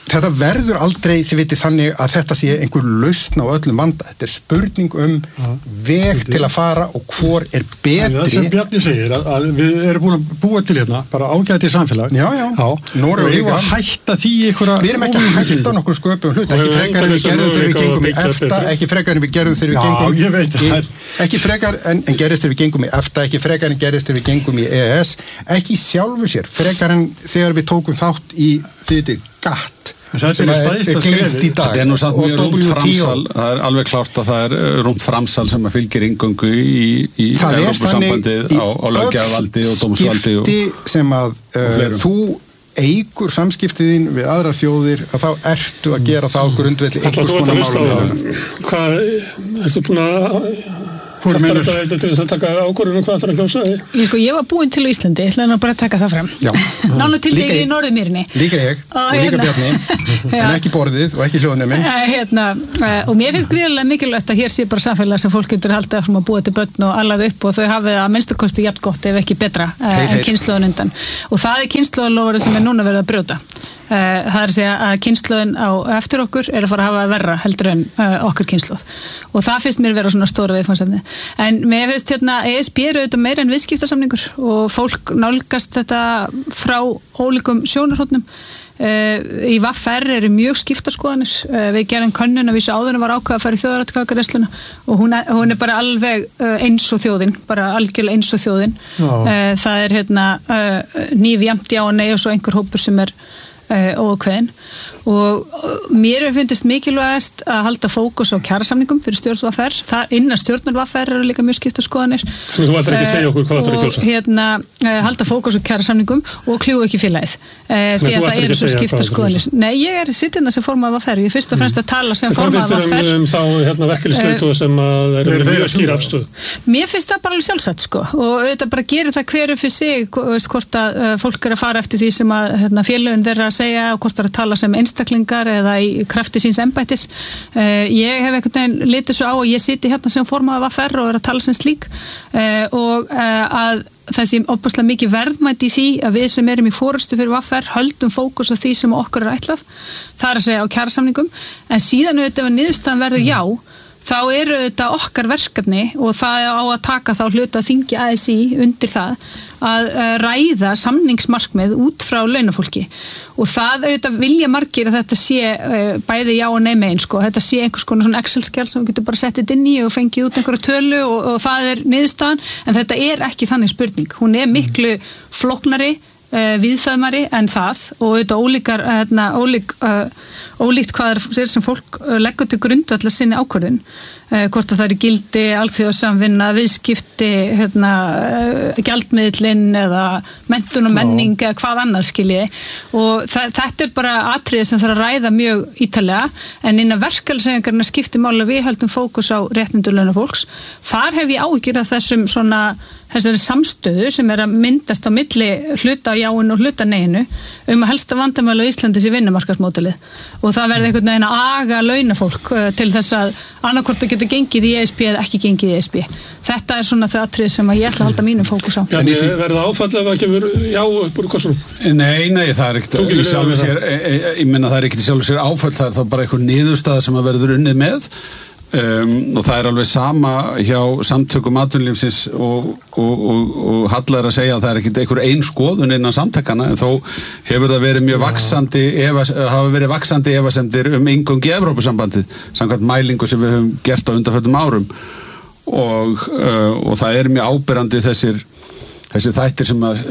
þetta verður aldrei, þið veitir þannig að þetta sé einhver lausn á öllum vanda. Þetta er spurning um veg til að fara og hvor er betri. Það sem Bjarni segir, að, að við erum búin að búa til hérna, bara ágæti samfélag. Já, já. Noreg og að hætta því einhverja... Við erum ekki að hætta nokkur sköpum hlut, ekki frekar en við gerðum þegar við gengum í EFTA, ekki frekar en við gerðum þegar við gengum í... Já, ég veit það. Ekki frekar en, en gerðist þegar við gengum í EFTA, ekki frekar en gerðist þegar við gengum í E E S, ekki sjálfu sér, frekar en þegar við tókum þátt í því gatt. Það er stæðsta skrifið. Það er nú samt mjög rúmt framsal, það er alveg klárt að það er rúmt framsal sem að fylgir inngöngu í, í Evrópusambandið á, á löggjafarvaldi og dómsvaldi. Það er skipti sem að uh, þú eigur samskiptiðin við aðra þjóðir að þá ertu að gera þá grundvelli einhvers konar málum. Hvað, ertu búin að... Hvað er þetta til þess að taka ákvörðun og hvað þarf að kjósa? Ég, sko, ég var búin til á Íslandi, ég ætlaði bara að taka það fram. Nánu til þig í Norðurmýrinni. Líka ég, og, og líka hérna. Bjarni, en ekki borðið og ekki hljóðnuminn. Hérna, og mér finnst gríðarlega mikilvægt að hér sé bara samfélag sem fólk getur haldið að búa til börn og allaði upp og þau hafið að minnstu kosti jafn gott ef ekki betra hey, en kynslóðan undan. Og það er kynslóðalofurinn sem er núna verið að brjóta. Uh, það er að segja að kynslóðin á eftir okkur er að fara að hafa verra heldur en uh, okkur kynslóð og það finnst mér vera svona stóra viðfangsefni en mér finnst hérna E S B er auðvitað meira en viðskiptasamningur og fólk nálgast þetta frá ólíkum sjónarhóttnum uh, í V R eru mjög skiptaskoðanir uh, við gerum könnun að vísu áður en var ákveð að fara í þjóðaratkvæðagreiðsluna og hún er, hún er bara alveg uh, eins og þjóðin bara algjörlega eins og þjóðin uh, það er hérna uh, nýfjamt já og nei og svo einhver hópur sem er Uh, óákveðin og mér hefur fundist mikilvægast að halda fókus á kjarasamningum fyrir stjórn V R það innan stjórnar V R eru líka mjög skipta skoðanir Þú ætlar ekki að segja okkur hvað það er að kjósa og hérna uh, halda fókus á kjarasamningum og kljúa ekki félagið uh, því að það eru svo skipta skoðanir Nei, ég er sittinn sem formað V R ég er fyrst og fremst að tala sem formað V R um þá hérna verkefnisleiðtoga sem að eru mjög skýr afstöðu Mér finnst það bara alveg sjálfsagt sko og auðvitað bara gerir það hverju fyrir sig hvort að uh, fólk er að fara eftir því sem að hérna, félögin þeirra segja og hvort það er að tala sem einstaklingar eða í krafti síns embættis. Uh, ég hef einhvern veginn litið svo á og ég siti hérna sem formaður V R og er að tala sem slík uh, og uh, að það sé opaslega mikið verðmæti í því að við sem erum í forystu fyrir V R höldum fókus á því sem okkur er ætlað. Það er að segja á kjarasamningum en síðan auðvitað ef niðurstaðan verður já þá eru þetta okkar verkefni og það er á að taka þá hluta að þingja A S I undir það að ræða samningsmarkmið út frá launafólki og það auðvitað vilja margir að þetta sé bæði já og nei megin sko, þetta sé einhvers konar svona Excel-skjal sem við getum bara settið inn í og fengið út einhverja tölu og, og það er niðurstaðan en þetta er ekki þannig spurning, hún er miklu flóknari Uh, viðfæðmari en það og auðvitað ólíkar, hérna, ólík, uh, ólíkt hvað er sem fólk uh, leggur til grundvallar sinni ákvörðun uh, hvort að það eru gildi, alþjóðasamvinna, viðskipti, hérna, uh, gjaldmiðlinn eða menntun og menning eða hvað annað skilji og þetta er bara atriði sem þarf að ræða mjög ítalega en innan verkefniseiningarna skiptir máli að við höldum fókus á réttindu launafólks. Þar hef ég áhyggjur af þessum svona þessari samstöðu sem er að myndast á milli hluta jáinu og hluta neinu um að helsta vandamál á Íslandi sé vinnumarkaðsmódelið og það verði einhvern veginn að aga launafólk til þess að annarkvort að geta gengið í E S B eða ekki gengið í E S B. Þetta er svona það atrið sem að ég ætla að halda mínum fókus á. Já, en verða áfall ef það kemur já upp úr kossunum? Nei, nei, það er ekkert í sjálfu sér, ég menna það er ekkert í sjálfu sér áfall, það er þá bara einhver niðurstaða sem að verður unnið með Um, og það er alveg sama hjá samtökum atvinnulífsins og, og, og, og hallar að segja að það er ekkert einhver ein skoðun innan samtakana en þó hefur það verið mjög vaxandi efas, hafa verið vaxandi efasemdir um inngöngu í Evrópusambandið samkvæmt mælingu sem við höfum gert á undanförnum árum og, uh, og það er mjög áberandi þessir þessir þættir sem að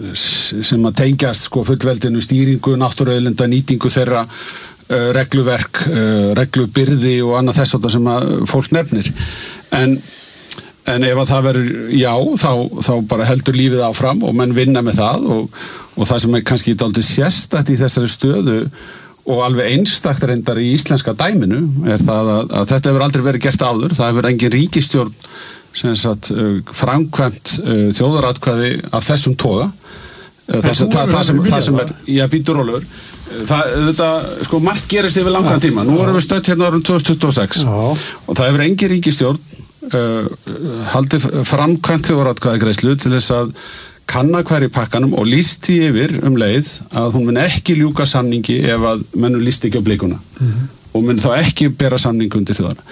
sem að tengjast sko fullveldinu stýringu, náttúruauðlinda, nýtingu þeirra Uh, regluverk, uh, reglubyrði og annað þess að sem að fólk nefnir en, en ef að það verður já þá, þá bara heldur lífið áfram og menn vinna með það og, og það sem er kannski dálítið sérstakt í þessari stöðu og alveg einstakt reyndar í íslenska dæminu er það að, að þetta hefur aldrei verið gert áður, það hefur engin ríkisstjórn sem sagt uh, framkvæmt uh, þjóðaratkvæði af þessum toga uh, þess, það, það, það, sem, það sem er, já býtur rólur Það, þetta, sko, margt gerist yfir langan tíma. Nú erum við stödd hérna árum tvö þúsund tuttugu og sex Já. Og það hefur engin ríkisstjórn uh, haldið framkvæmt þjóðaratkvæðagreiðslu til þess að kanna hver í pakkanum og líst því yfir um leið að hún mun ekki ljúka samningi ef að mennum líst ekki á blikuna mm-hmm. og mun þá ekki bera samning undir þjóðana.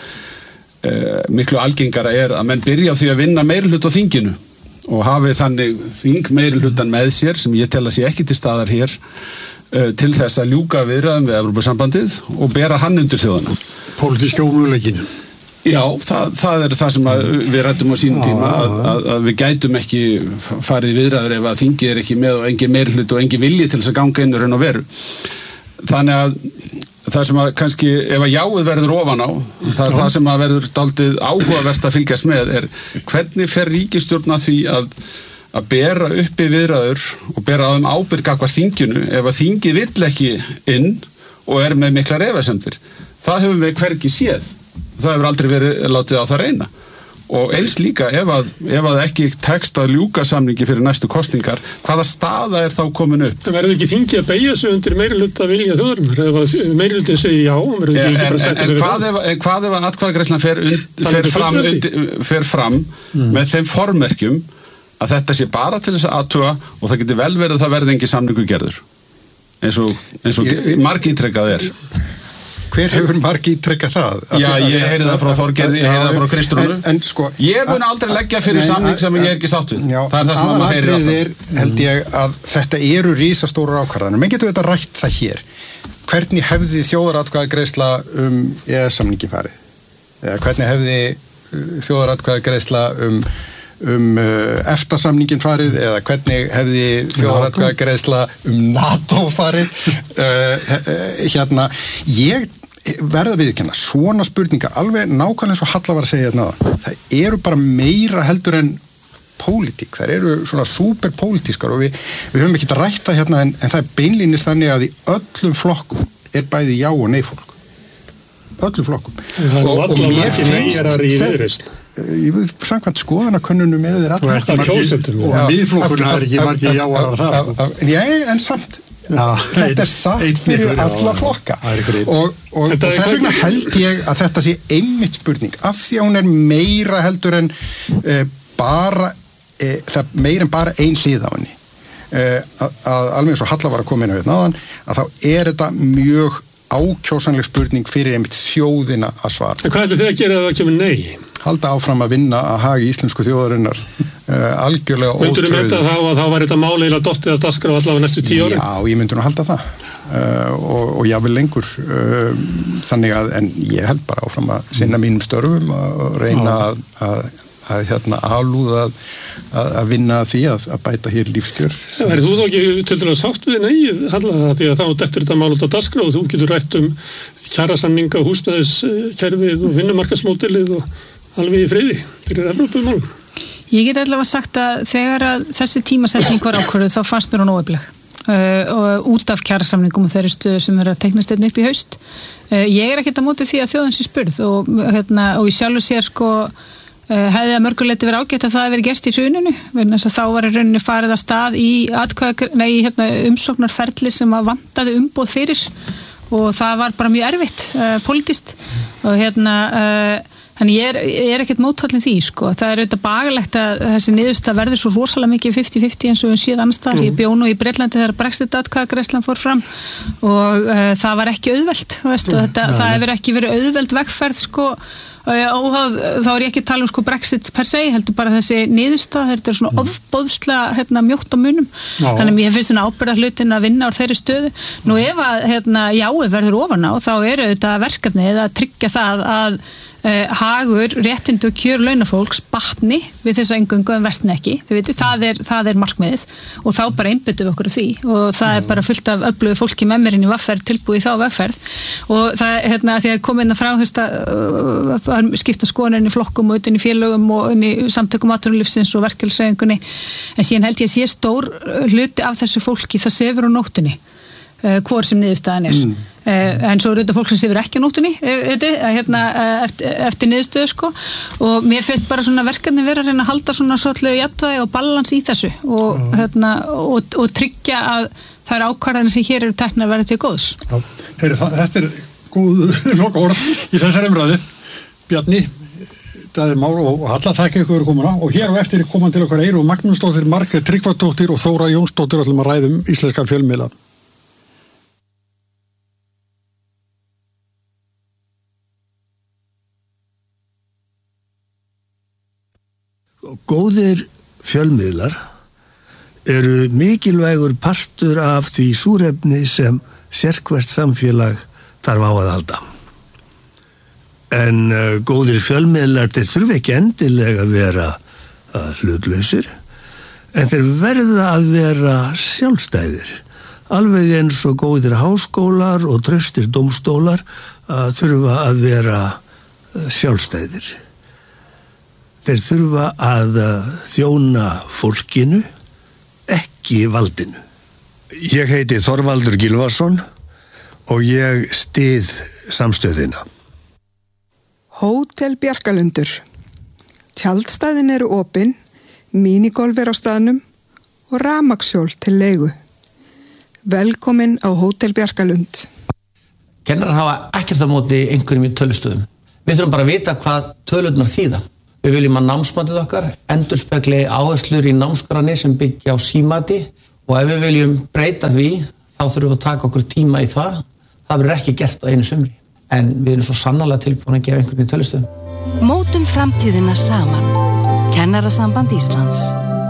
Uh, miklu algengara er að menn byrja á því að vinna meirihluta á þinginu og hafi þannig þing meirihlutan með sér sem ég tel að sé ekki til staðar hér uh, til þess að ljúka viðræðum við Evrópusambandið og bera hann undir þjóðana. Pólitíska ómöguleikinn. Já, það, það er það sem við ræddum á sínum tíma að, að, að við gætum ekki farið í viðræður ef að þingið er ekki með og engin meirihluti og engin vilji til þess að ganga inn og raun og veru. Þannig að það sem að kannski ef að jáið verður ofan á, það er það sem að verður dálítið áhugavert að fylgjast með er hvernig fer ríkisstjórn að því að, að bera uppi viðræður og bera á þeim ábyrg gagnvart þinginu ef að þingið vill ekki inn og er með miklar efasemdir. Það höfum við hvergi séð. Það hefur aldrei verið látið á það reyna og eins líka ef að, ef að ekki tekst að ljúka samningi fyrir næstu kosningar, hvaða staða er þá komin upp? Það verður ekki þingið að beygja sig undir meirihluta vilja þjóðarinnar ef meirihlutin segir já en, en, en, en hvað ef, hvað ef að atkvæðagreiðslan fer, fer fram, fer fram mm. með þeim formerkjum að þetta sé bara til þess að athuga og það getur vel verið að það verði engin samningu gerður eins og, eins og margítrekkað er. Hver hefur margi ítrekkað það? Já, ég heyri það frá Þorgerði, ég heyri það frá Kristrúnu. En, en sko... Ég mun aldrei leggja fyrir samning sem ég er ekki sátt við. Já, það er það sem maður heyrir alltaf. Er, held ég að þetta eru risastórar ákvarðanir. Menn getur þetta rætt það hér. Hvernig hefði þjóðaratkvæðagreiðsla um E E S-samningin farið? Eða hvernig hefði þjóðaratkvæðagreiðsla um, um uh, EFTA-samningin farið? Eða hvernig hefði þjóðaratkvæðagreiðsla um NATO farið? uh, hérna, ég verða viðurkenna, svona spurninga alveg nákvæmlega eins og Halla var að segja hérna, það eru bara meira heldur en pólitík, það eru svona superpólitískar og við, við höfum ekki að rætta hérna en, en það er beinlínis þannig að í öllum flokkum er bæði já og nei fólk öllum flokkum og, og mér finnst ég vil samkvæmt skoðanakönnunum með þeir allir og miðflokkurinn er ekki margir jáarar það já, en samt Já, þetta er satt fyrir alla flokka og, og, og þess vegna held ég að þetta sé einmitt spurning af því að hún er meira heldur en e, bara e, það meira en bara ein hlið á henni e, að, að alveg eins og Halla var að koma inn á hérna áðan að þá er þetta mjög ákjósanleg spurning fyrir einmitt þjóðina að svara. En hvað er þetta að gera ef það kemur nei? Halda áfram að vinna að hagi íslensku þjóðarinnar uh, algjörlega ótröð. Myndur þú mynda þá að þá var þetta máleilega dottið að daskra allavega næstu tíu ári? Já, ég myndur nú halda það uh, og, og jável lengur uh, þannig að, en ég held bara áfram að sinna mínum störfum og reyna að, að, að hérna alúða að, að vinna því að, að bæta hér lífskjör. Er þú þá ekki til dæmis sátt við nei Halla því að þá dettur þetta mál út á daskra og þú getur rætt um kjarasamninga, húsnæðiskerfið og vinnumarkaðsmódelið og alveg í friði fyrir Evrópumálum. Ég get allavega sagt að þegar að þessi tímasetning var ákvörðuð þá fannst mér hún óefnileg uh, og út af kjarasamningum og þeirri stöðu sem er að teiknast einnig upp í haust. Uh, ég er ekkert að móti því að þjóðin sé spurð og, hérna, og ég sjálfur sér sko uh, hefði að mörguleiti verið ágætt að það hefði verið gert í hruninu vegna þess að þá var í rauninni farið að stað í atkvæða, nei, hérna, umsóknarferli sem að vantaði umboð fyrir og það var bara mjög erfitt uh, pólitískt og hérna uh, Þannig ég er, ég er ekkert mótfallin því, sko. Það er auðvitað bagalegt að þessi niðurstaða verður svo rosalega mikið fifty fifty eins og við séð annars þar. Mm. Ég bjó nú í Bretlandi þegar Brexit-atkvæðagreiðslan fór fram og uh, það var ekki auðvelt, veist, og þetta, það hefur ekki verið auðveld vegferð, sko, óháð, þá er ég ekki að tala um sko Brexit per se, heldur bara þessi niðurstaða, þetta er svona mm. ofboðslega hérna, mjótt á munum, Já. Þannig að ég finnst svona ábyrgða hlutin að vinna á þeirri stöðu. Nú ef að hérna, jáið verður ofan á, þá eru þetta verkefnið að tryggja það að Uh, hagur, réttindu og kjör launafólks batni við þess að eingöngu en vestni ekki, þið veitir, það er, það er markmiðið og þá bara einbyttum við okkur því og það er bara fullt af öflugu fólki með mér inn í vegferð, tilbúið þá vegferð og það, hérna, því að komið inn að frá uh, að skipta skoðanir inn í flokkum og inn í félögum og inn í samtökum atvinnulífsins og verkefnishreyfingunni en síðan held ég að sé stór hluti af þessu fólki, það sefur á nóttunni uh, hvor sem niðurstaðan er mm. Uh, en svo eru þetta fólk sem sefur ekki á nóttunni uh, hérna, uh, eftir, eftir niðurstöðu sko. Og mér finnst bara svona verkefni vera að reyna að halda svona svolítið jafnvægi og balans í þessu og, uh. hérna, og, og tryggja að það er ákvarðanir sem hér eru tekna að vera til góðs. Heyri, það, þetta er góð loka orð í þessari umræðu. Bjarni, sjálfstæði mál og alla þakka ykkur komuna og hér á eftir koma til okkar Eyrún Magnúsdóttir, Margrét Tryggvadóttir og Þóra Jónsdóttir ætlum að ræða um íslenska fjölmiðla. Góðir fjölmiðlar eru mikilvægur partur af því súrefni sem sérhvert samfélag þarf á að halda. En uh, góðir fjölmiðlar þeir þurfa ekki endilega að vera uh, hlutlausir, en þeir verða að vera sjálfstæðir. Alveg eins og góðir háskólar og traustir dómstólar uh, þurfa að vera uh, sjálfstæðir. Þeir þurfa að þjóna fólkinu, ekki valdinu. Ég heiti Þorvaldur Gylfason og ég styð samstöðina. Hótel Bjarkalundur. Tjaldstæðin eru opin, minigolf er á staðnum og rafmagnshjól til leigu. Velkomin á Hótel Bjarkalund. Kennarar hafa ekkert á móti einhverjum í tölustöðum. Við þurfum bara að vita hvað tölurnar þýða. Við viljum að námsmatið okkar endurspegli áherslur í námskránni sem byggja á símati og ef við viljum breyta því þá þurfum við að taka okkur tíma í það. Það verður ekki gert á einu sumri en við erum svo sannarlega tilbúin að gefa einhvern í tölustöðum. Mótum framtíðina saman. Kennarasamband Íslands.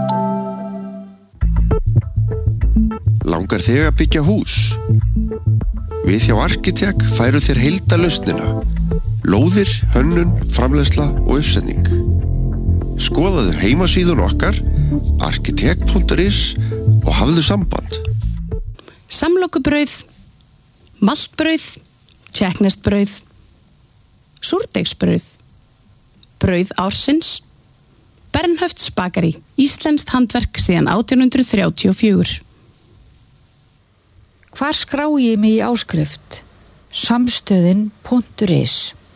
Langar þig að byggja hús? Við hjá Arkitek færu þér heildarlausnina. Lóðir, hönnun, framleiðsla og uppsetning. Skoðaðu heimasíðun okkar arkitek punktur is og hafðu samband. Samlokubrauð, maltbrauð, tékkneskt-brauð, súrdeigsbrauð, brauð ársins, Bernhöfts bakari, íslenskt handverk síðan átján hundruð þrjátíu og fjögur. Hvar skrái ég mig í áskrift? Samstöðin punktur is.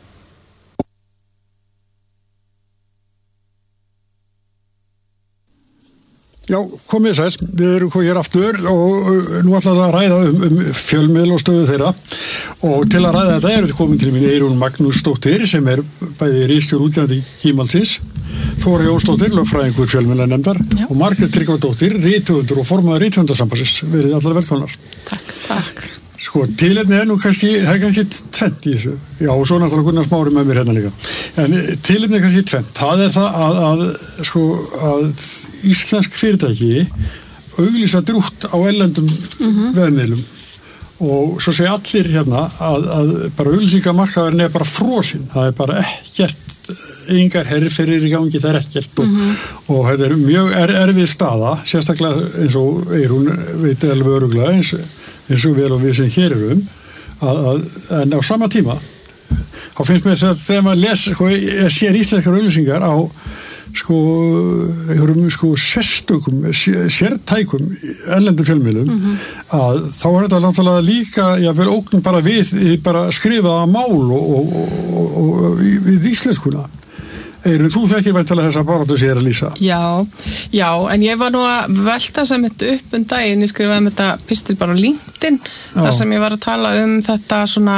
Já, komið sæl, við erum hvað hér aftur og nú ætlaðu að ræða um, um fjölmiðl og stöðu þeirra og til að ræða þetta er þetta komin til mín Eyrún Magnúsdóttir sem er bæði ritstjóri útgefandi Kímalsins, Þóra Jónsdóttir, lögfræðingur fjölmiðlanefndar og Margrét Tryggvadóttir, rithöfundur og formaður Rithöfundasambandsins. Verið allar velkomnar. Takk, takk. Sko, tilefni er nú kannski, það er kannski tvennt í þessu. Já, og svo náttúrulega Gunnar Smári með mér hérna líka. En tilefni er kannski tvennt. Það er það að, að, sko, að íslensk fyrirtæki auglýsa drútt á erlendum mm-hmm. veðmiðlum og svo segja allir hérna að, að bara auglýsingamarkaðurinn er bara frosinn. Það er bara ekkert, engar herrferðir í gangi, það er ekkert og, mm-hmm. og þetta er mjög er, erfið staða, sérstaklega eins og Eyrún veit alveg öruglega eins og eins og vel og við sem hér erum að, að, en á sama tíma þá finnst mér það þegar maður les sko, sér íslenskar auglýsingar á sko, einhverjum sko sérstökum, sértækum erlendum fjölmiðlum mm-hmm. að þá er þetta náttúrulega líka jáfnvel ógn bara við bara skrifaða mál og, og, og, og við íslenskuna. Eyrún, þú þekkir væntanlega þessa baráttu sem ég er að lýsa. Já, já, en ég var nú að velta sem þetta upp um daginn, ég skrifaði um þetta pistil bara á LinkedIn, já. Þar sem ég var að tala um þetta svona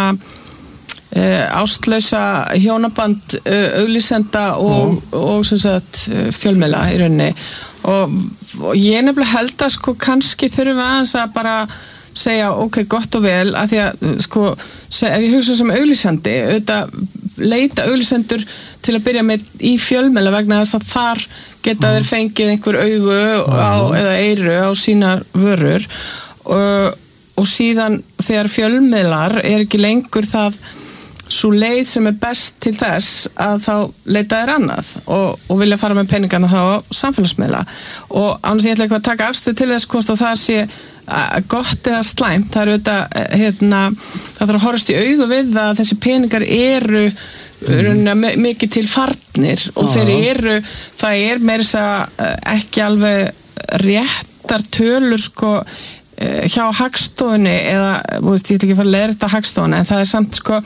uh, ástlausa hjónaband uh, auglýsenda og, og, og sem sagt fjölmiðla í rauninni og, og ég nefnilega held að sko kannski þurfum við aðeins að bara segja ok, gott og vel, af því að sko, ef ég hugsa sem auglýsandi, auðvitað leita auglýsendur til að byrja með í fjölmiðla vegna þess að þar geta þeir fengið einhver augu á, eða eyru á sínar vörur og, og síðan þegar fjölmiðlar er ekki lengur það svo leið sem er best til þess að þá leita þeir annað og, og vilja fara með peningana þá á samfélagsmiðla og annars ég ætla ekki að taka afstöð til þess hvort að það sé gott eða slæmt, það eru þetta hérna, það þarf að horfast í augu við að þessi peningar eru mm. mikið til farnir og þeir eru, það er meira þess að ekki alveg réttar tölur sko hjá Hagstofunni eða, veist, ég ætla ekki að fara að leiða þetta Hagstofunni en það er samt sko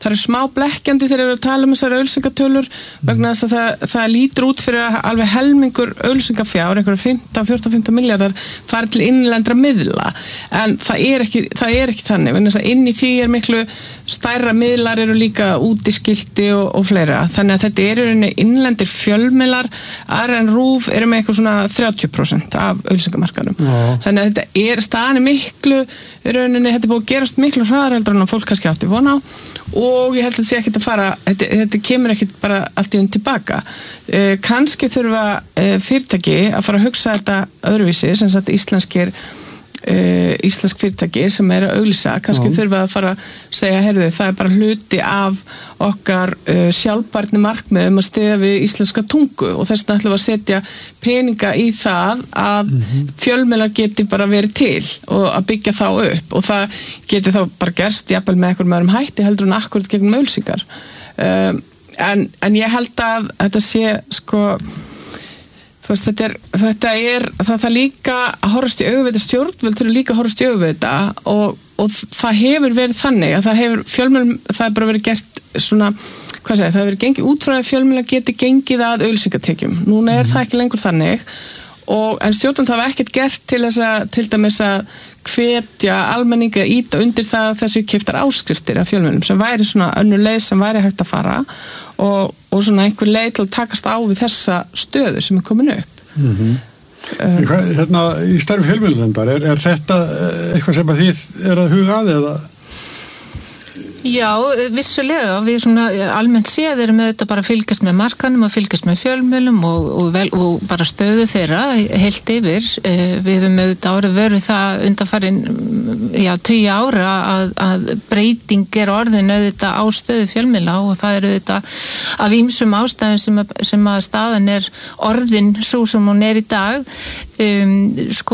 það eru smá blekkjandi þegar við tala um þessar auglýsingatölur vegna þess að það, það lítur út fyrir að alveg helmingur auglýsingafjár, einhverja fimmtán, fjórtán, fimmtán miljardar fari til innlendra miðla en það er ekki, það er ekki þannig vegna þess að inn í því er miklu stærra miðlar eru líka útiskilti og, og fleira, þannig að þetta er í innlendir fjölmiðlar, aðra en RÚV eru með eitthvað svona þrjátíu prósent af auglýsingamarkaðnum, þannig að þetta er staðan er miklu, í rauninni þetta er búið að gerast miklu hraðar heldur en að fólk kannski átti von á og ég held að þetta sé ekkert að fara þetta, þetta kemur ekkert bara allt í unn tilbaka eh, kannski þurfa eh, fyrirtæki að fara að hugsa þetta öðruvísi, sem sagt íslenskir Uh, íslensk fyrirtæki sem er að auglýsa kannski Já. Þurfa að fara að segja heyrðu, það er bara hluti af okkar uh, sjálfbærni markmiðum að stiða við íslenska tungu og þess vegna ætlum við að setja peninga í það að mm-hmm. fjölmiðlar geti bara verið til og að byggja þá upp og það geti þá bara gerst jafnvel með einhverjum öðrum hætti heldur en akkurat gegnum auglýsingar uh, en, en ég held að þetta sé sko Þú veist, þetta er, þetta er, það er líka að horfast í augu við þetta stjórnvöld þurfa líka að horfast í augu við þetta og, og það hefur verið þannig að það hefur fjölmiðlum, það hefur bara verið gert svona, hvað segir, það hefur verið gengið út frá að fjölmiðlar geti gengið að auglýsingatekjum. Núna er mm. það ekki lengur þannig og en stjórnvöld hafa ekkert gert til þess að, til dæmis að hvetja almenningi að íta undir það þessu keyptar áskriftir af fjölmiðlum sem væri svona önnur leið sem væri hægt að fara og, og svona einhver leið til að takast á við þessa stöðu sem er komin upp. Mm-hmm. um, hérna í starfi fjölmiðlendar, er, er þetta eitthvað sem að þið er að huga að eða? Já, vissulega, við svona almennt séð erum við þetta bara að fylgjast með markanum og fylgjast með fjölmiðlum og, og, vel, og bara stöðu þeirra heilt yfir. Við höfum auðvitað árið verið það undanfarin, já, tíu ára að, að breyting er orðin auðvitað á stöðu fjölmiðla og það er auðvitað af ýmsum ástæðum sem að, sem að staðan er orðin svo sem hún er í dag. Um, sko